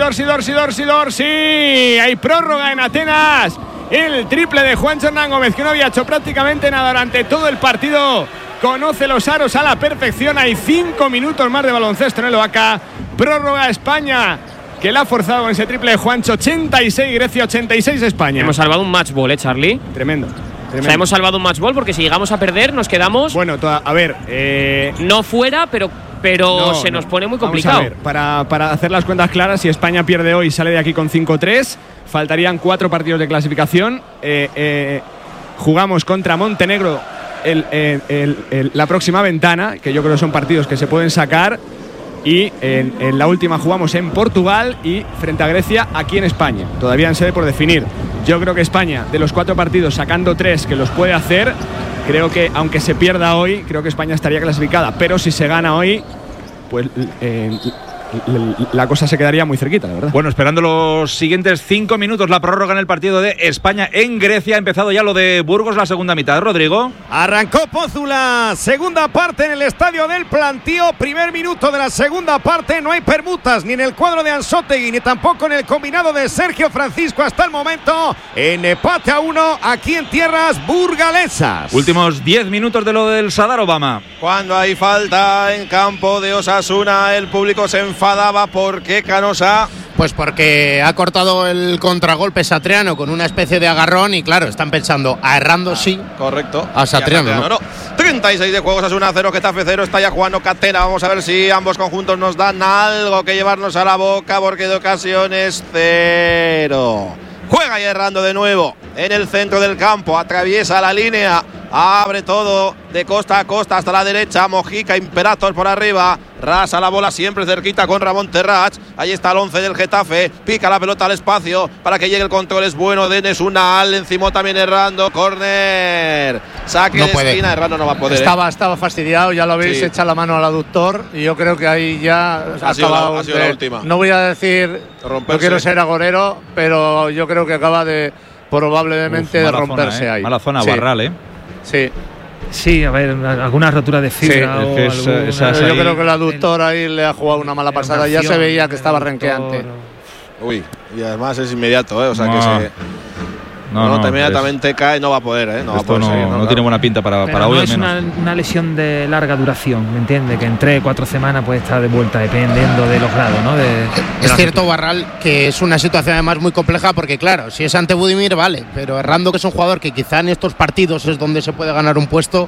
Hay prórroga en Atenas. El triple de Juancho Hernán Gómez, que no había hecho prácticamente nada durante todo el partido. Conoce los aros a la perfección. Hay 5 minutos más de baloncesto en el Oaca. Prórroga España, que la ha forzado con ese triple de Juancho. 86 Grecia, 86 España. Hemos salvado un match ball, Charlie. Tremendo. O sea, hemos salvado un match ball porque si llegamos a perder nos quedamos. Bueno, a ver. No fuera, pero se nos pone muy complicado. Vamos a ver, para hacer las cuentas claras, si España pierde hoy, sale de aquí con 5-3. Faltarían 4 partidos de clasificación. Jugamos contra Montenegro la próxima ventana, que yo creo que son partidos que se pueden sacar. Y en la última jugamos en Portugal y frente a Grecia aquí en España. Todavía en sede por definir. Yo creo que España, de los 4 partidos, sacando 3 que los puede hacer, creo que aunque se pierda hoy, creo que España estaría clasificada. Pero si se gana hoy, pues la cosa se quedaría muy cerquita, la verdad. Bueno, esperando los siguientes 5 minutos, la prórroga en el partido de España en Grecia. Ha empezado ya lo de Burgos, la segunda mitad. Rodrigo. Arrancó Pozu la segunda parte en el estadio del Plantío. Primer minuto de la segunda parte. No hay permutas ni en el cuadro de Ansótegui ni tampoco en el combinado de Sergio Francisco hasta el momento. En empate a 1 aquí en tierras burgalesas. Últimos 10 minutos de lo del Sadar Obama. Cuando hay falta en campo de Osasuna, el público se enfadaba. ¿Por qué, Canosa? Pues porque ha cortado el contragolpe Satriano con una especie de agarrón y claro, están pensando a Errando sí. Correcto. A Satriano no. 36 de juegos, Osasuna 0, Getafe 0, está ya jugando Catena. Vamos a ver si ambos conjuntos nos dan algo que llevarnos a la boca, porque de ocasiones 0. Juega ya Errando de nuevo en el centro del campo, atraviesa la línea, abre todo de costa a costa hasta la derecha. Mojica, Imperator por arriba, rasa la bola siempre cerquita con Ramón Terrach. Ahí está el 11 del Getafe, pica la pelota al espacio para que llegue el control, es bueno de Nesunal, encima también Errando, córner, saque no de puede. Esquina, Errando no va a poder. Estaba fastidiado, ya lo habéis echado la mano al aductor y yo creo que ahí ya ha sido la última. No voy a decir, no quiero ser agorero, pero yo creo que acaba de probablemente de romperse zona, ahí. Mala zona, Barral, Sí. Sí, a ver, alguna rotura de fibra. Sí, yo creo que el aductor ahí le ha jugado una mala pasada. Ya se veía que estaba renqueante. Uy, y además es inmediato, o sea que se. Inmediatamente cae, no va a poder, no tiene buena pinta para hoy al menos. Es una lesión de larga duración, ¿me entiendes? Que en 3-4 semanas puede estar de vuelta dependiendo de los grados, ¿no? Es cierto, Barral, que es una situación además muy compleja porque claro, si es ante Budimir, vale, pero Errando, que es un jugador que quizá en estos partidos es donde se puede ganar un puesto,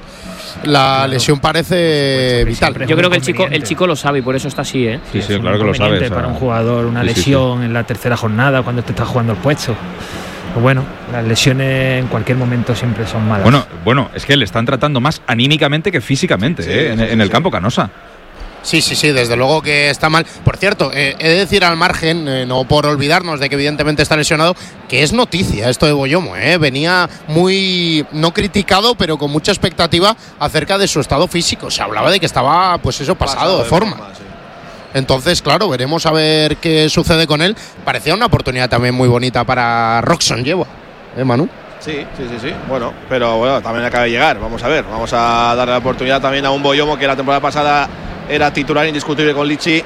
la lesión parece vital. Yo creo que el chico lo sabe y por eso está así, ¿eh? Sí, claro que lo sabe. Para un jugador, una lesión en la tercera jornada cuando te está jugando el puesto. Bueno, las lesiones en cualquier momento siempre son malas. Bueno, es que le están tratando más anímicamente que físicamente en el campo, Canosa. Sí, desde luego que está mal. Por cierto, he de decir al margen, no por olvidarnos de que evidentemente está lesionado, que es noticia esto de Boyomo, venía muy, no criticado, pero con mucha expectativa acerca de su estado físico. Se hablaba de que estaba, pues eso, pasado de forma. Entonces, claro, veremos a ver qué sucede con él. Parecía una oportunidad también muy bonita para Roxon Yeboah, Manu. Sí. Bueno, pero también acaba de llegar. Vamos a ver, vamos a darle la oportunidad también a un Boyomo que la temporada pasada era titular indiscutible con Lichi.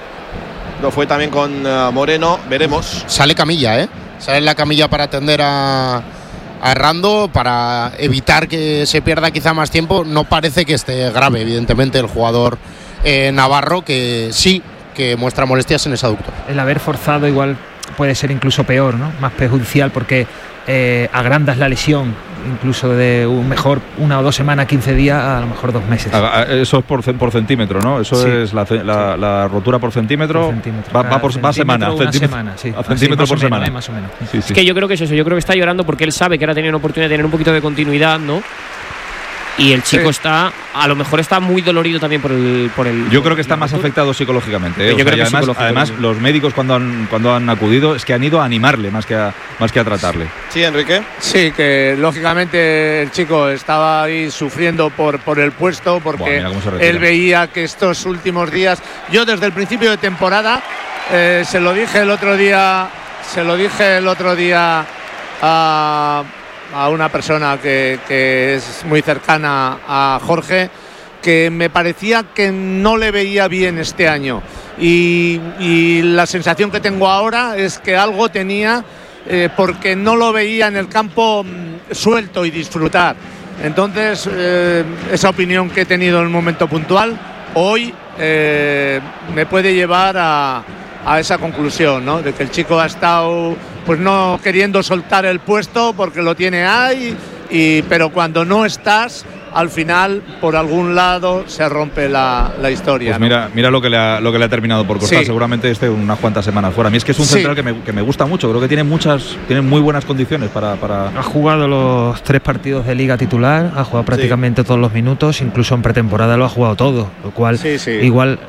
Lo fue también con Moreno. Veremos. Sale Camilla, Sale la Camilla para atender a Errando, para evitar que se pierda quizá más tiempo. No parece que esté grave, evidentemente, el jugador navarro, que sí que muestra molestias en ese aductor. El haber forzado igual puede ser incluso peor, ¿no? Más perjudicial porque agrandas la lesión incluso de mejor 1 o 2 semanas, 15 días, a lo mejor 2 meses. Eso es por centímetro, ¿no? Eso es la rotura por centímetro. Va semana. A centímetro por semana. Más o menos. Sí. Es que yo creo que es eso. Yo creo que está llorando porque él sabe que ahora tiene una oportunidad de tener un poquito de continuidad, ¿no? Y el chico a lo mejor está muy dolorido también por el. Yo creo que está más afectado psicológicamente. Yo creo que además los médicos cuando han acudido es que han ido a animarle más que a tratarle. Sí, Enrique. Sí, que lógicamente el chico estaba ahí sufriendo por el puesto porque él veía que estos últimos días, yo desde el principio de temporada se lo dije el otro día a una persona que es muy cercana a Jorge, que me parecía que no le veía bien este año y la sensación que tengo ahora es que algo tenía porque no lo veía en el campo suelto y disfrutar. Entonces esa opinión que he tenido en un momento puntual hoy me puede llevar a esa conclusión, ¿no? De que el chico ha estado pues no queriendo soltar el puesto porque lo tiene ahí, pero cuando no estás, al final por algún lado se rompe la historia. Pues mira lo que le ha terminado por costar. Seguramente unas cuantas semanas fuera. A mí es que es un central que me gusta mucho. Creo que tiene muy buenas condiciones para. Ha jugado los 3 partidos de liga titular, ha jugado prácticamente todos los minutos, incluso en pretemporada lo ha jugado todo, lo cual igual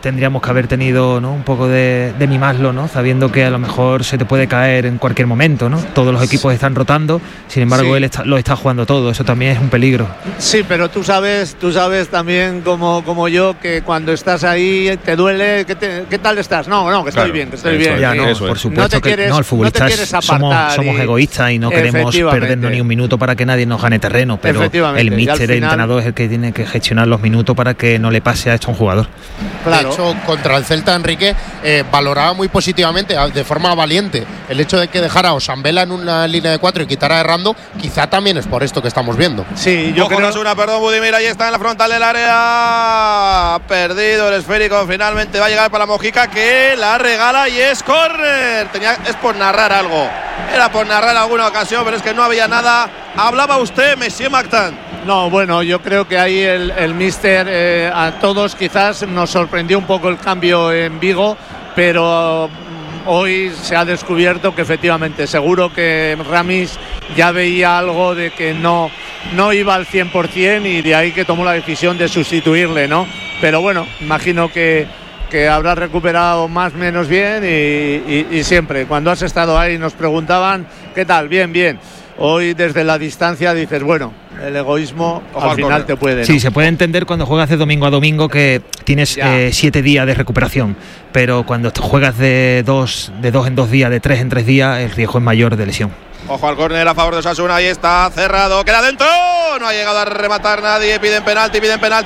tendríamos que haber tenido, ¿no?, un poco de mimarlo, ¿no?, sabiendo que a lo mejor se te puede caer en cualquier momento, ¿no? Todos los equipos están rotando, sin embargo él lo está jugando todo, eso también es un peligro. Sí, pero tú sabes también como yo que cuando estás ahí te duele. ¿Qué tal estás? No, que estoy bien, que estoy bien. Ya, no, por supuesto que no, el futbolista somos egoístas y no queremos perdernos ni un minuto para que nadie nos gane terreno, pero el míster, el entrenador es el que tiene que gestionar los minutos para que no le pase a esto a un jugador. Claro. De hecho, contra el Celta, Enrique valoraba muy positivamente, de forma valiente, el hecho de que dejara a Osambela en una línea de 4 y quitara a Errando. Quizá también es por esto que estamos viendo. Sí, yo creo que perdón, Budimir, ahí está en la frontal del área, perdido el esférico, finalmente va a llegar para la Mojica, que la regala y es córner. Es por narrar algo, era por narrar alguna ocasión, pero es que no había nada. Hablaba usted, Monsieur Mactan. No, bueno, yo creo que ahí el míster a todos quizás nos sorprendió un poco el cambio en Vigo, pero hoy se ha descubierto que efectivamente, seguro que Ramis ya veía algo de que no iba al 100% y de ahí que tomó la decisión de sustituirle, ¿no? Pero bueno, imagino que habrá recuperado más o menos bien y siempre, cuando has estado ahí nos preguntaban, ¿qué tal? Bien. Hoy desde la distancia dices, bueno, el egoísmo al final te puede, ¿no? Sí, se puede entender cuando juegas de domingo a domingo que tienes 7 días de recuperación, pero cuando juegas de 2 en 2 días, de 3 en 3 días, el riesgo es mayor de lesión. Ojo al córner a favor de Osasuna, ahí está, cerrado, queda dentro, no ha llegado a rematar nadie, piden penalti,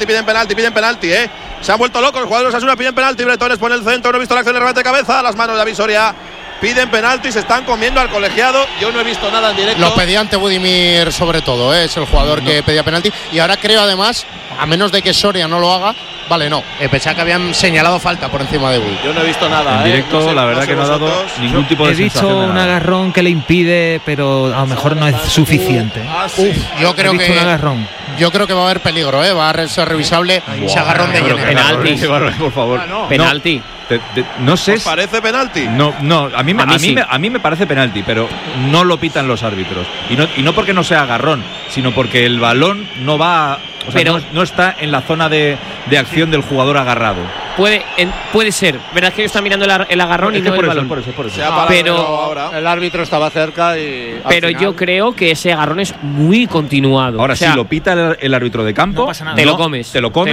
se han vuelto locos, los jugadores de Osasuna piden penalti, Bretones pone el centro, no he visto la acción de remate de cabeza, las manos de David Soria. Piden penalti, se están comiendo al colegiado. Yo no he visto nada en directo. Lo pedía ante Budimir sobre todo, es el jugador que pedía penalti. Y ahora creo además, a menos de que Soria no lo haga, vale, no. Pensaba que habían señalado falta por encima de Budi. Yo no he visto nada. En directo, no sé, la verdad que no ha dado ningún tipo de sensación. He visto un agarrón que le impide, pero a lo mejor no es suficiente. Yo creo que un agarrón. Yo creo que va a haber peligro, va a ser revisable ese agarrón de Jenner. Penalti. Por favor. Penalti. No sé. ¿Os parece penalti? No, a mí me parece penalti, pero no lo pitan los árbitros. Y no porque no sea agarrón, sino porque el balón no va. O sea, no está en la zona de acción del jugador agarrado. Puede ser. Verdad que está mirando el agarrón y no el balón. Por eso. Pero el árbitro estaba cerca y. Pero yo creo que ese agarrón es muy continuado. Ahora, si lo pita el árbitro de campo, no pasa nada. Te lo comes.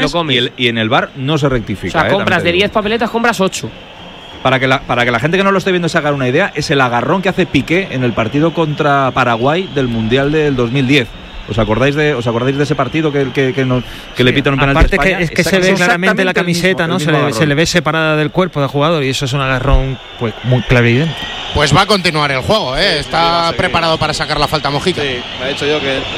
Y en el VAR no se rectifica. O sea, compras de 10 papeletas, compras 8. Para que la gente que no lo esté viendo se haga una idea, es el agarrón que hace Piqué en el partido contra Paraguay del Mundial del 2010. ¿Os acordáis de ese partido que le pitan un penalti a España? Aparte es que se ve claramente la camiseta, ¿no? Se le ve separada del cuerpo del jugador y eso es un agarrón pues muy clarividente. Pues va a continuar el juego, está preparado para sacar la falta Mojica. Sí, me he dicho yo que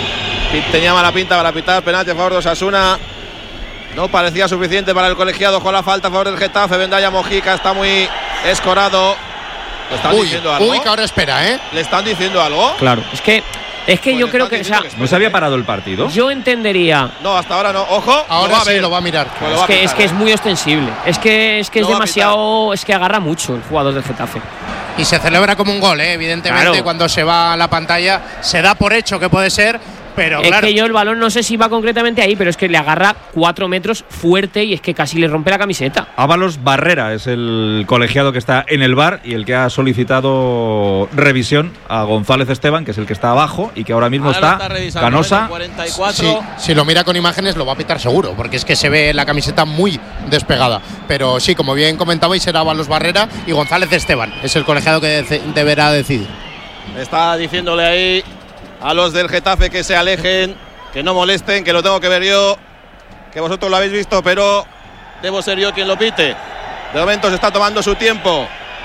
tenía mala pinta para pitar penalti a favor de Osasuna. No parecía suficiente para el colegiado con la falta a favor del Getafe. Vendaya Mojica está muy escorado. ¿Le están diciendo algo? Que ahora espera, ¿Le están diciendo algo? Claro, es que yo creo que, ¿no se había parado el partido? Yo entendería. No, hasta ahora no. Ojo, ahora sí lo va a mirar. Es que es muy ostensible. Es que es demasiado. Es que agarra mucho el jugador del Getafe. Y se celebra como un gol, evidentemente. Claro. Cuando se va a la pantalla, se da por hecho que puede ser. Pero es que yo el balón no sé si va concretamente ahí, pero es que le agarra 4 metros fuerte y es que casi le rompe la camiseta. Ábalos Barrera es el colegiado que está en el VAR y el que ha solicitado revisión a González Esteban, que es el que está abajo y que ahora mismo está Canosa. Sí, si lo mira con imágenes lo va a pitar seguro, porque es que se ve la camiseta muy despegada. Pero sí, como bien comentabais, será Ábalos Barrera y González Esteban. Es el colegiado que deberá decidir. Está diciéndole ahí a los del Getafe que se alejen, que no molesten, que lo tengo que ver yo, que vosotros lo habéis visto, pero debo ser yo quien lo pite. De momento se está tomando su tiempo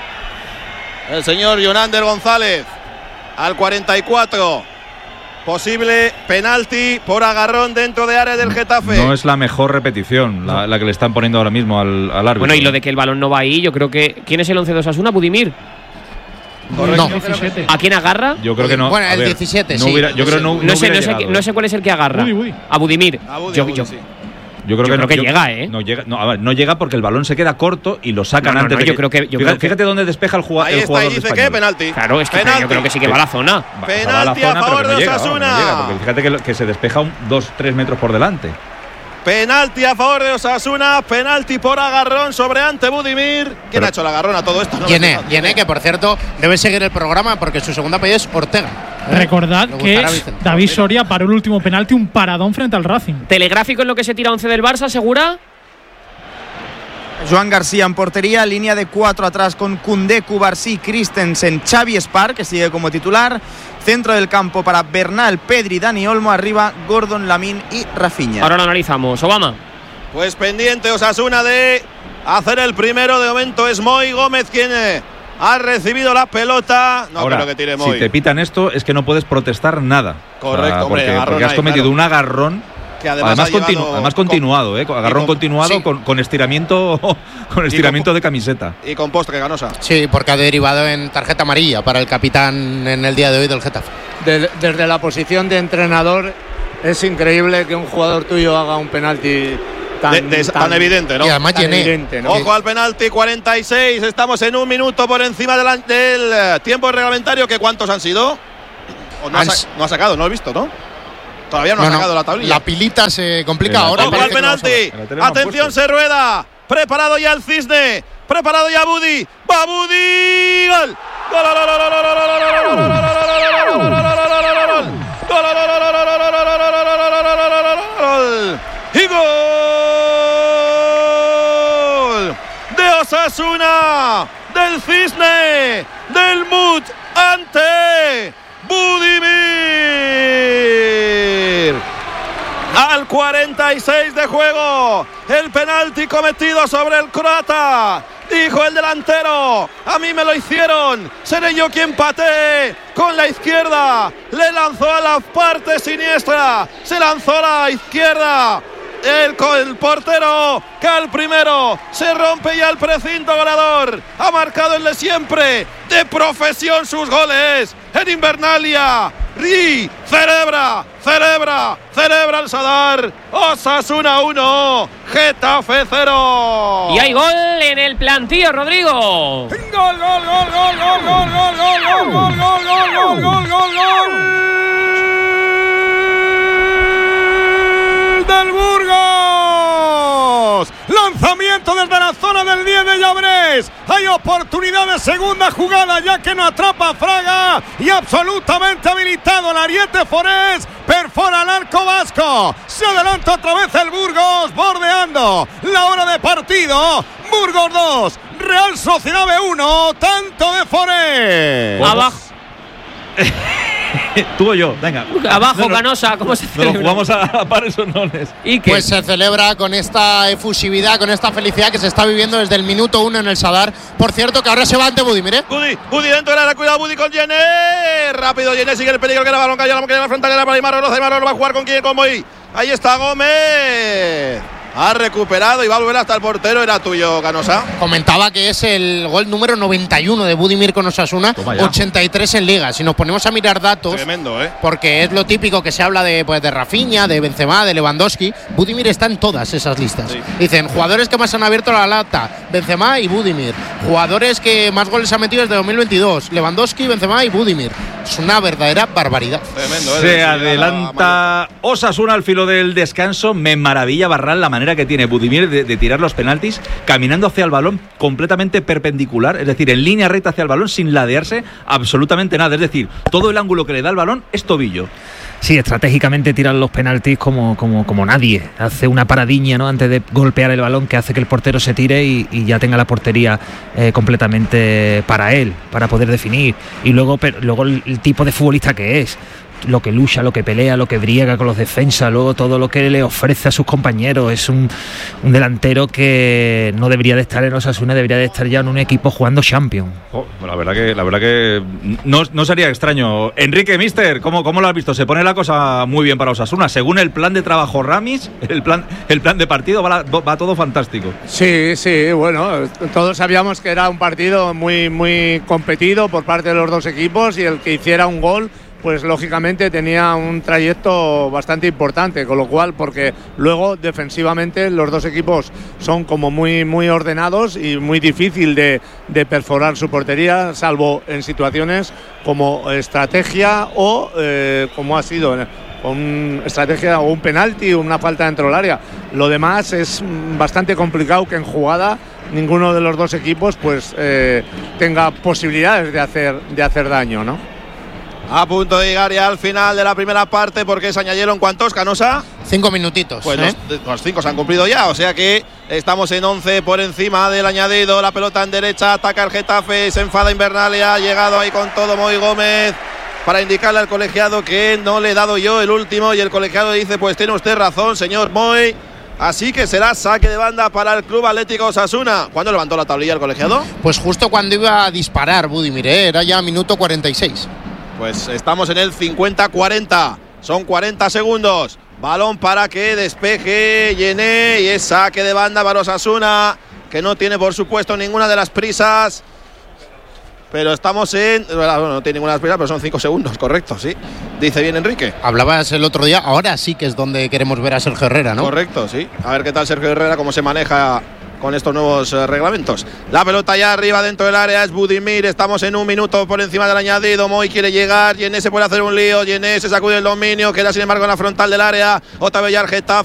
el señor Yonander González al 44. Posible penalti por agarrón dentro de área del Getafe. No es la mejor repetición la que le están poniendo ahora mismo al árbitro. Bueno, y lo de que el balón no va ahí, yo creo que… ¿Quién es el 11 de Osasuna? ¿Budimir? No. ¿A quién agarra? Yo creo que no. Bueno, el 17, sí. No sé cuál es el que agarra. A Budimir. Yo creo que llega, No llega porque el balón se queda corto y lo sacan antes de que… Fíjate dónde despeja el jugador. Ahí está, y dice que penalti. Claro, es que yo creo que sí que va a la zona. Penalti a favor de Osasuna. Porque fíjate que se despeja 2-3 metros por delante. Penalti a favor de Osasuna, penalti por agarrón sobre Ante Budimir. ¿Quién ha hecho el agarrón a todo esto? No Llené, que por cierto debe seguir el programa porque su segunda apellido es Ortega. Recordad que David Soria paró el último penalti, un paradón frente al Racing. Telegráfico en lo que se tira 11 del Barça, ¿segura? Joan García en portería, línea de 4 atrás con Koundé, Cubarsí, Christensen, Xavi Spar, que sigue como titular. Centro del campo para Bernal, Pedri, Dani Olmo. Arriba Gordon, Lamine y Rafinha. Ahora lo analizamos. Obama. Pues pendiente Osasuna de hacer el primero. De momento es Moy Gómez quien ha recibido la pelota. No ahora, creo que tire Moy. Si te pitan esto es que no puedes protestar nada. Correcto, porque has cometido un agarrón. Que además continuado, agarrón continuado sí. con estiramiento de camiseta. Y con postre, Canosa. Sí, porque ha derivado en tarjeta amarilla para el capitán en el día de hoy del Getafe. Desde la posición de entrenador es increíble que un jugador tuyo haga un penalti tan evidente, ¿no? Y además evidente, ¿no? Ojo al penalti, 46. Estamos en un minuto por encima del tiempo reglamentario. ¿Que cuántos han sido? No ha sacado, no lo he visto, ¿no? Todavía no ha sacado la tablilla. La pilita se complica ahora. Ojo al penalti. Atención, se rueda. Preparado ya el Cisne. Preparado ya Budi. ¡Va Budi! ¡Gol! ¡Gol! ¡Y gol! De Osasuna. Del Cisne. Del Mut. Ante Budimir. Al 46 de juego, el penalti cometido sobre el croata. Dijo el delantero, a mí me lo hicieron, seré yo quien patee con la izquierda. Le lanzó a la parte siniestra, se lanzó a la izquierda. El portero, que al primero se rompe ya el precinto goleador. Ha marcado el de siempre, de profesión sus goles en Invernalia. Celebra el Sadar. Osasuna 1, Getafe 0. Y hay gol en el plantío, Rodrigo. Gol del Burgos. Lanzamiento desde la zona del 10 de Llabrés. Hay oportunidad de segunda jugada, ya que no atrapa Fraga. Y absolutamente habilitado el Ariete Forés. Perfora el arco vasco. Se adelanta otra vez el Burgos, bordeando la hora de partido. Burgos 2, Real Sociedad 1. Tanto de Forés. Abajo. Tú o yo, venga. Abajo, Canosa, ¿cómo se celebra? Nos jugamos a pares o nones. ¿Y qué? Pues se celebra con esta efusividad, con esta felicidad que se está viviendo desde el minuto 1 en el Sadar. Por cierto, que ahora se va ante Budimir, ¿eh? Budi dentro de la cuidado, Budi con Llené. Rápido, Llené sigue el peligro que la balón cayó la frontal para Aymar Roza. Aymar va a jugar con quién, con Moy. Ahí está Gómez. Ha recuperado y va a volver hasta el portero. Era tuyo, Canosa. Comentaba que es el gol número 91 de Budimir con Osasuna, 83 en Liga. Si nos ponemos a mirar datos, tremendo, porque es lo típico que se habla de Rafinha, de Benzema, de Lewandowski. Budimir está en todas esas listas. Sí. Dicen, jugadores que más han abierto la lata, Benzema y Budimir. Jugadores que más goles han metido desde 2022, Lewandowski, Benzema y Budimir. Es una verdadera barbaridad. Tremendo, Se adelanta Osasuna al filo del descanso. Me maravilla Barral la manera que tiene Budimir de tirar los penaltis caminando hacia el balón completamente perpendicular, es decir, en línea recta hacia el balón sin ladearse absolutamente nada, es decir, todo el ángulo que le da el balón es tobillo. Sí, estratégicamente tiran los penaltis como nadie. Hace una paradiña, ¿no?, antes de golpear el balón, que hace que el portero se tire y ya tenga la portería completamente para él, para poder definir. Y luego el tipo de futbolista que es, lo que lucha, lo que pelea, lo que briega con los defensas, luego todo lo que le ofrece a sus compañeros. Es un delantero que no debería de estar en Osasuna, debería de estar ya en un equipo jugando Champions. La verdad que no sería extraño. Enrique, mister, ¿cómo lo has visto? Se pone la cosa muy bien para Osasuna. Según el plan de trabajo Ramis, el plan de partido va todo fantástico. Sí, bueno, todos sabíamos que era un partido muy, muy competido por parte de los dos equipos, y el que hiciera un gol, pues lógicamente tenía un trayecto bastante importante, con lo cual, porque luego defensivamente los dos equipos son como muy, muy ordenados y muy difícil de perforar su portería, salvo en situaciones como estrategia o como ha sido con estrategia o un penalti o una falta dentro del área. Lo demás es bastante complicado que en jugada ninguno de los dos equipos pues tenga posibilidades de hacer daño, ¿no? A punto de llegar ya al final de la primera parte, porque se añadieron ¿cuántos, Canosa? 5 minutitos. Pues los 5 se han cumplido ya, o sea que estamos en 11 por encima del añadido. La pelota en derecha, ataca el Getafe, se enfada Invernalia, ha llegado ahí con todo Moy Gómez para indicarle al colegiado que no le he dado yo el último, y el colegiado dice: pues tiene usted razón, señor Moy. Así que será saque de banda para el Club Atlético Osasuna. ¿Cuándo levantó la tablilla el colegiado? Pues justo cuando iba a disparar Budimir, era ya minuto 46. Pues estamos en el 50-40. Son 40 segundos. Balón para que despeje Yené, y es saque de banda para Osasuna, que no tiene por supuesto ninguna de las prisas. Pero estamos en... Bueno, no tiene ninguna de las prisas, pero son 5 segundos, correcto, sí. Dice bien Enrique. Hablabas el otro día, ahora sí que es donde queremos ver a Sergio Herrera, ¿no? Correcto, sí. A ver qué tal Sergio Herrera, cómo se maneja con estos nuevos reglamentos. La pelota ya arriba dentro del área, es Budimir. Estamos en 1 minuto por encima del añadido. Moy quiere llegar, Yené se puede hacer un lío, Yené se sacude el dominio, queda sin embargo en la frontal del área. Otra vez ya el Getafe.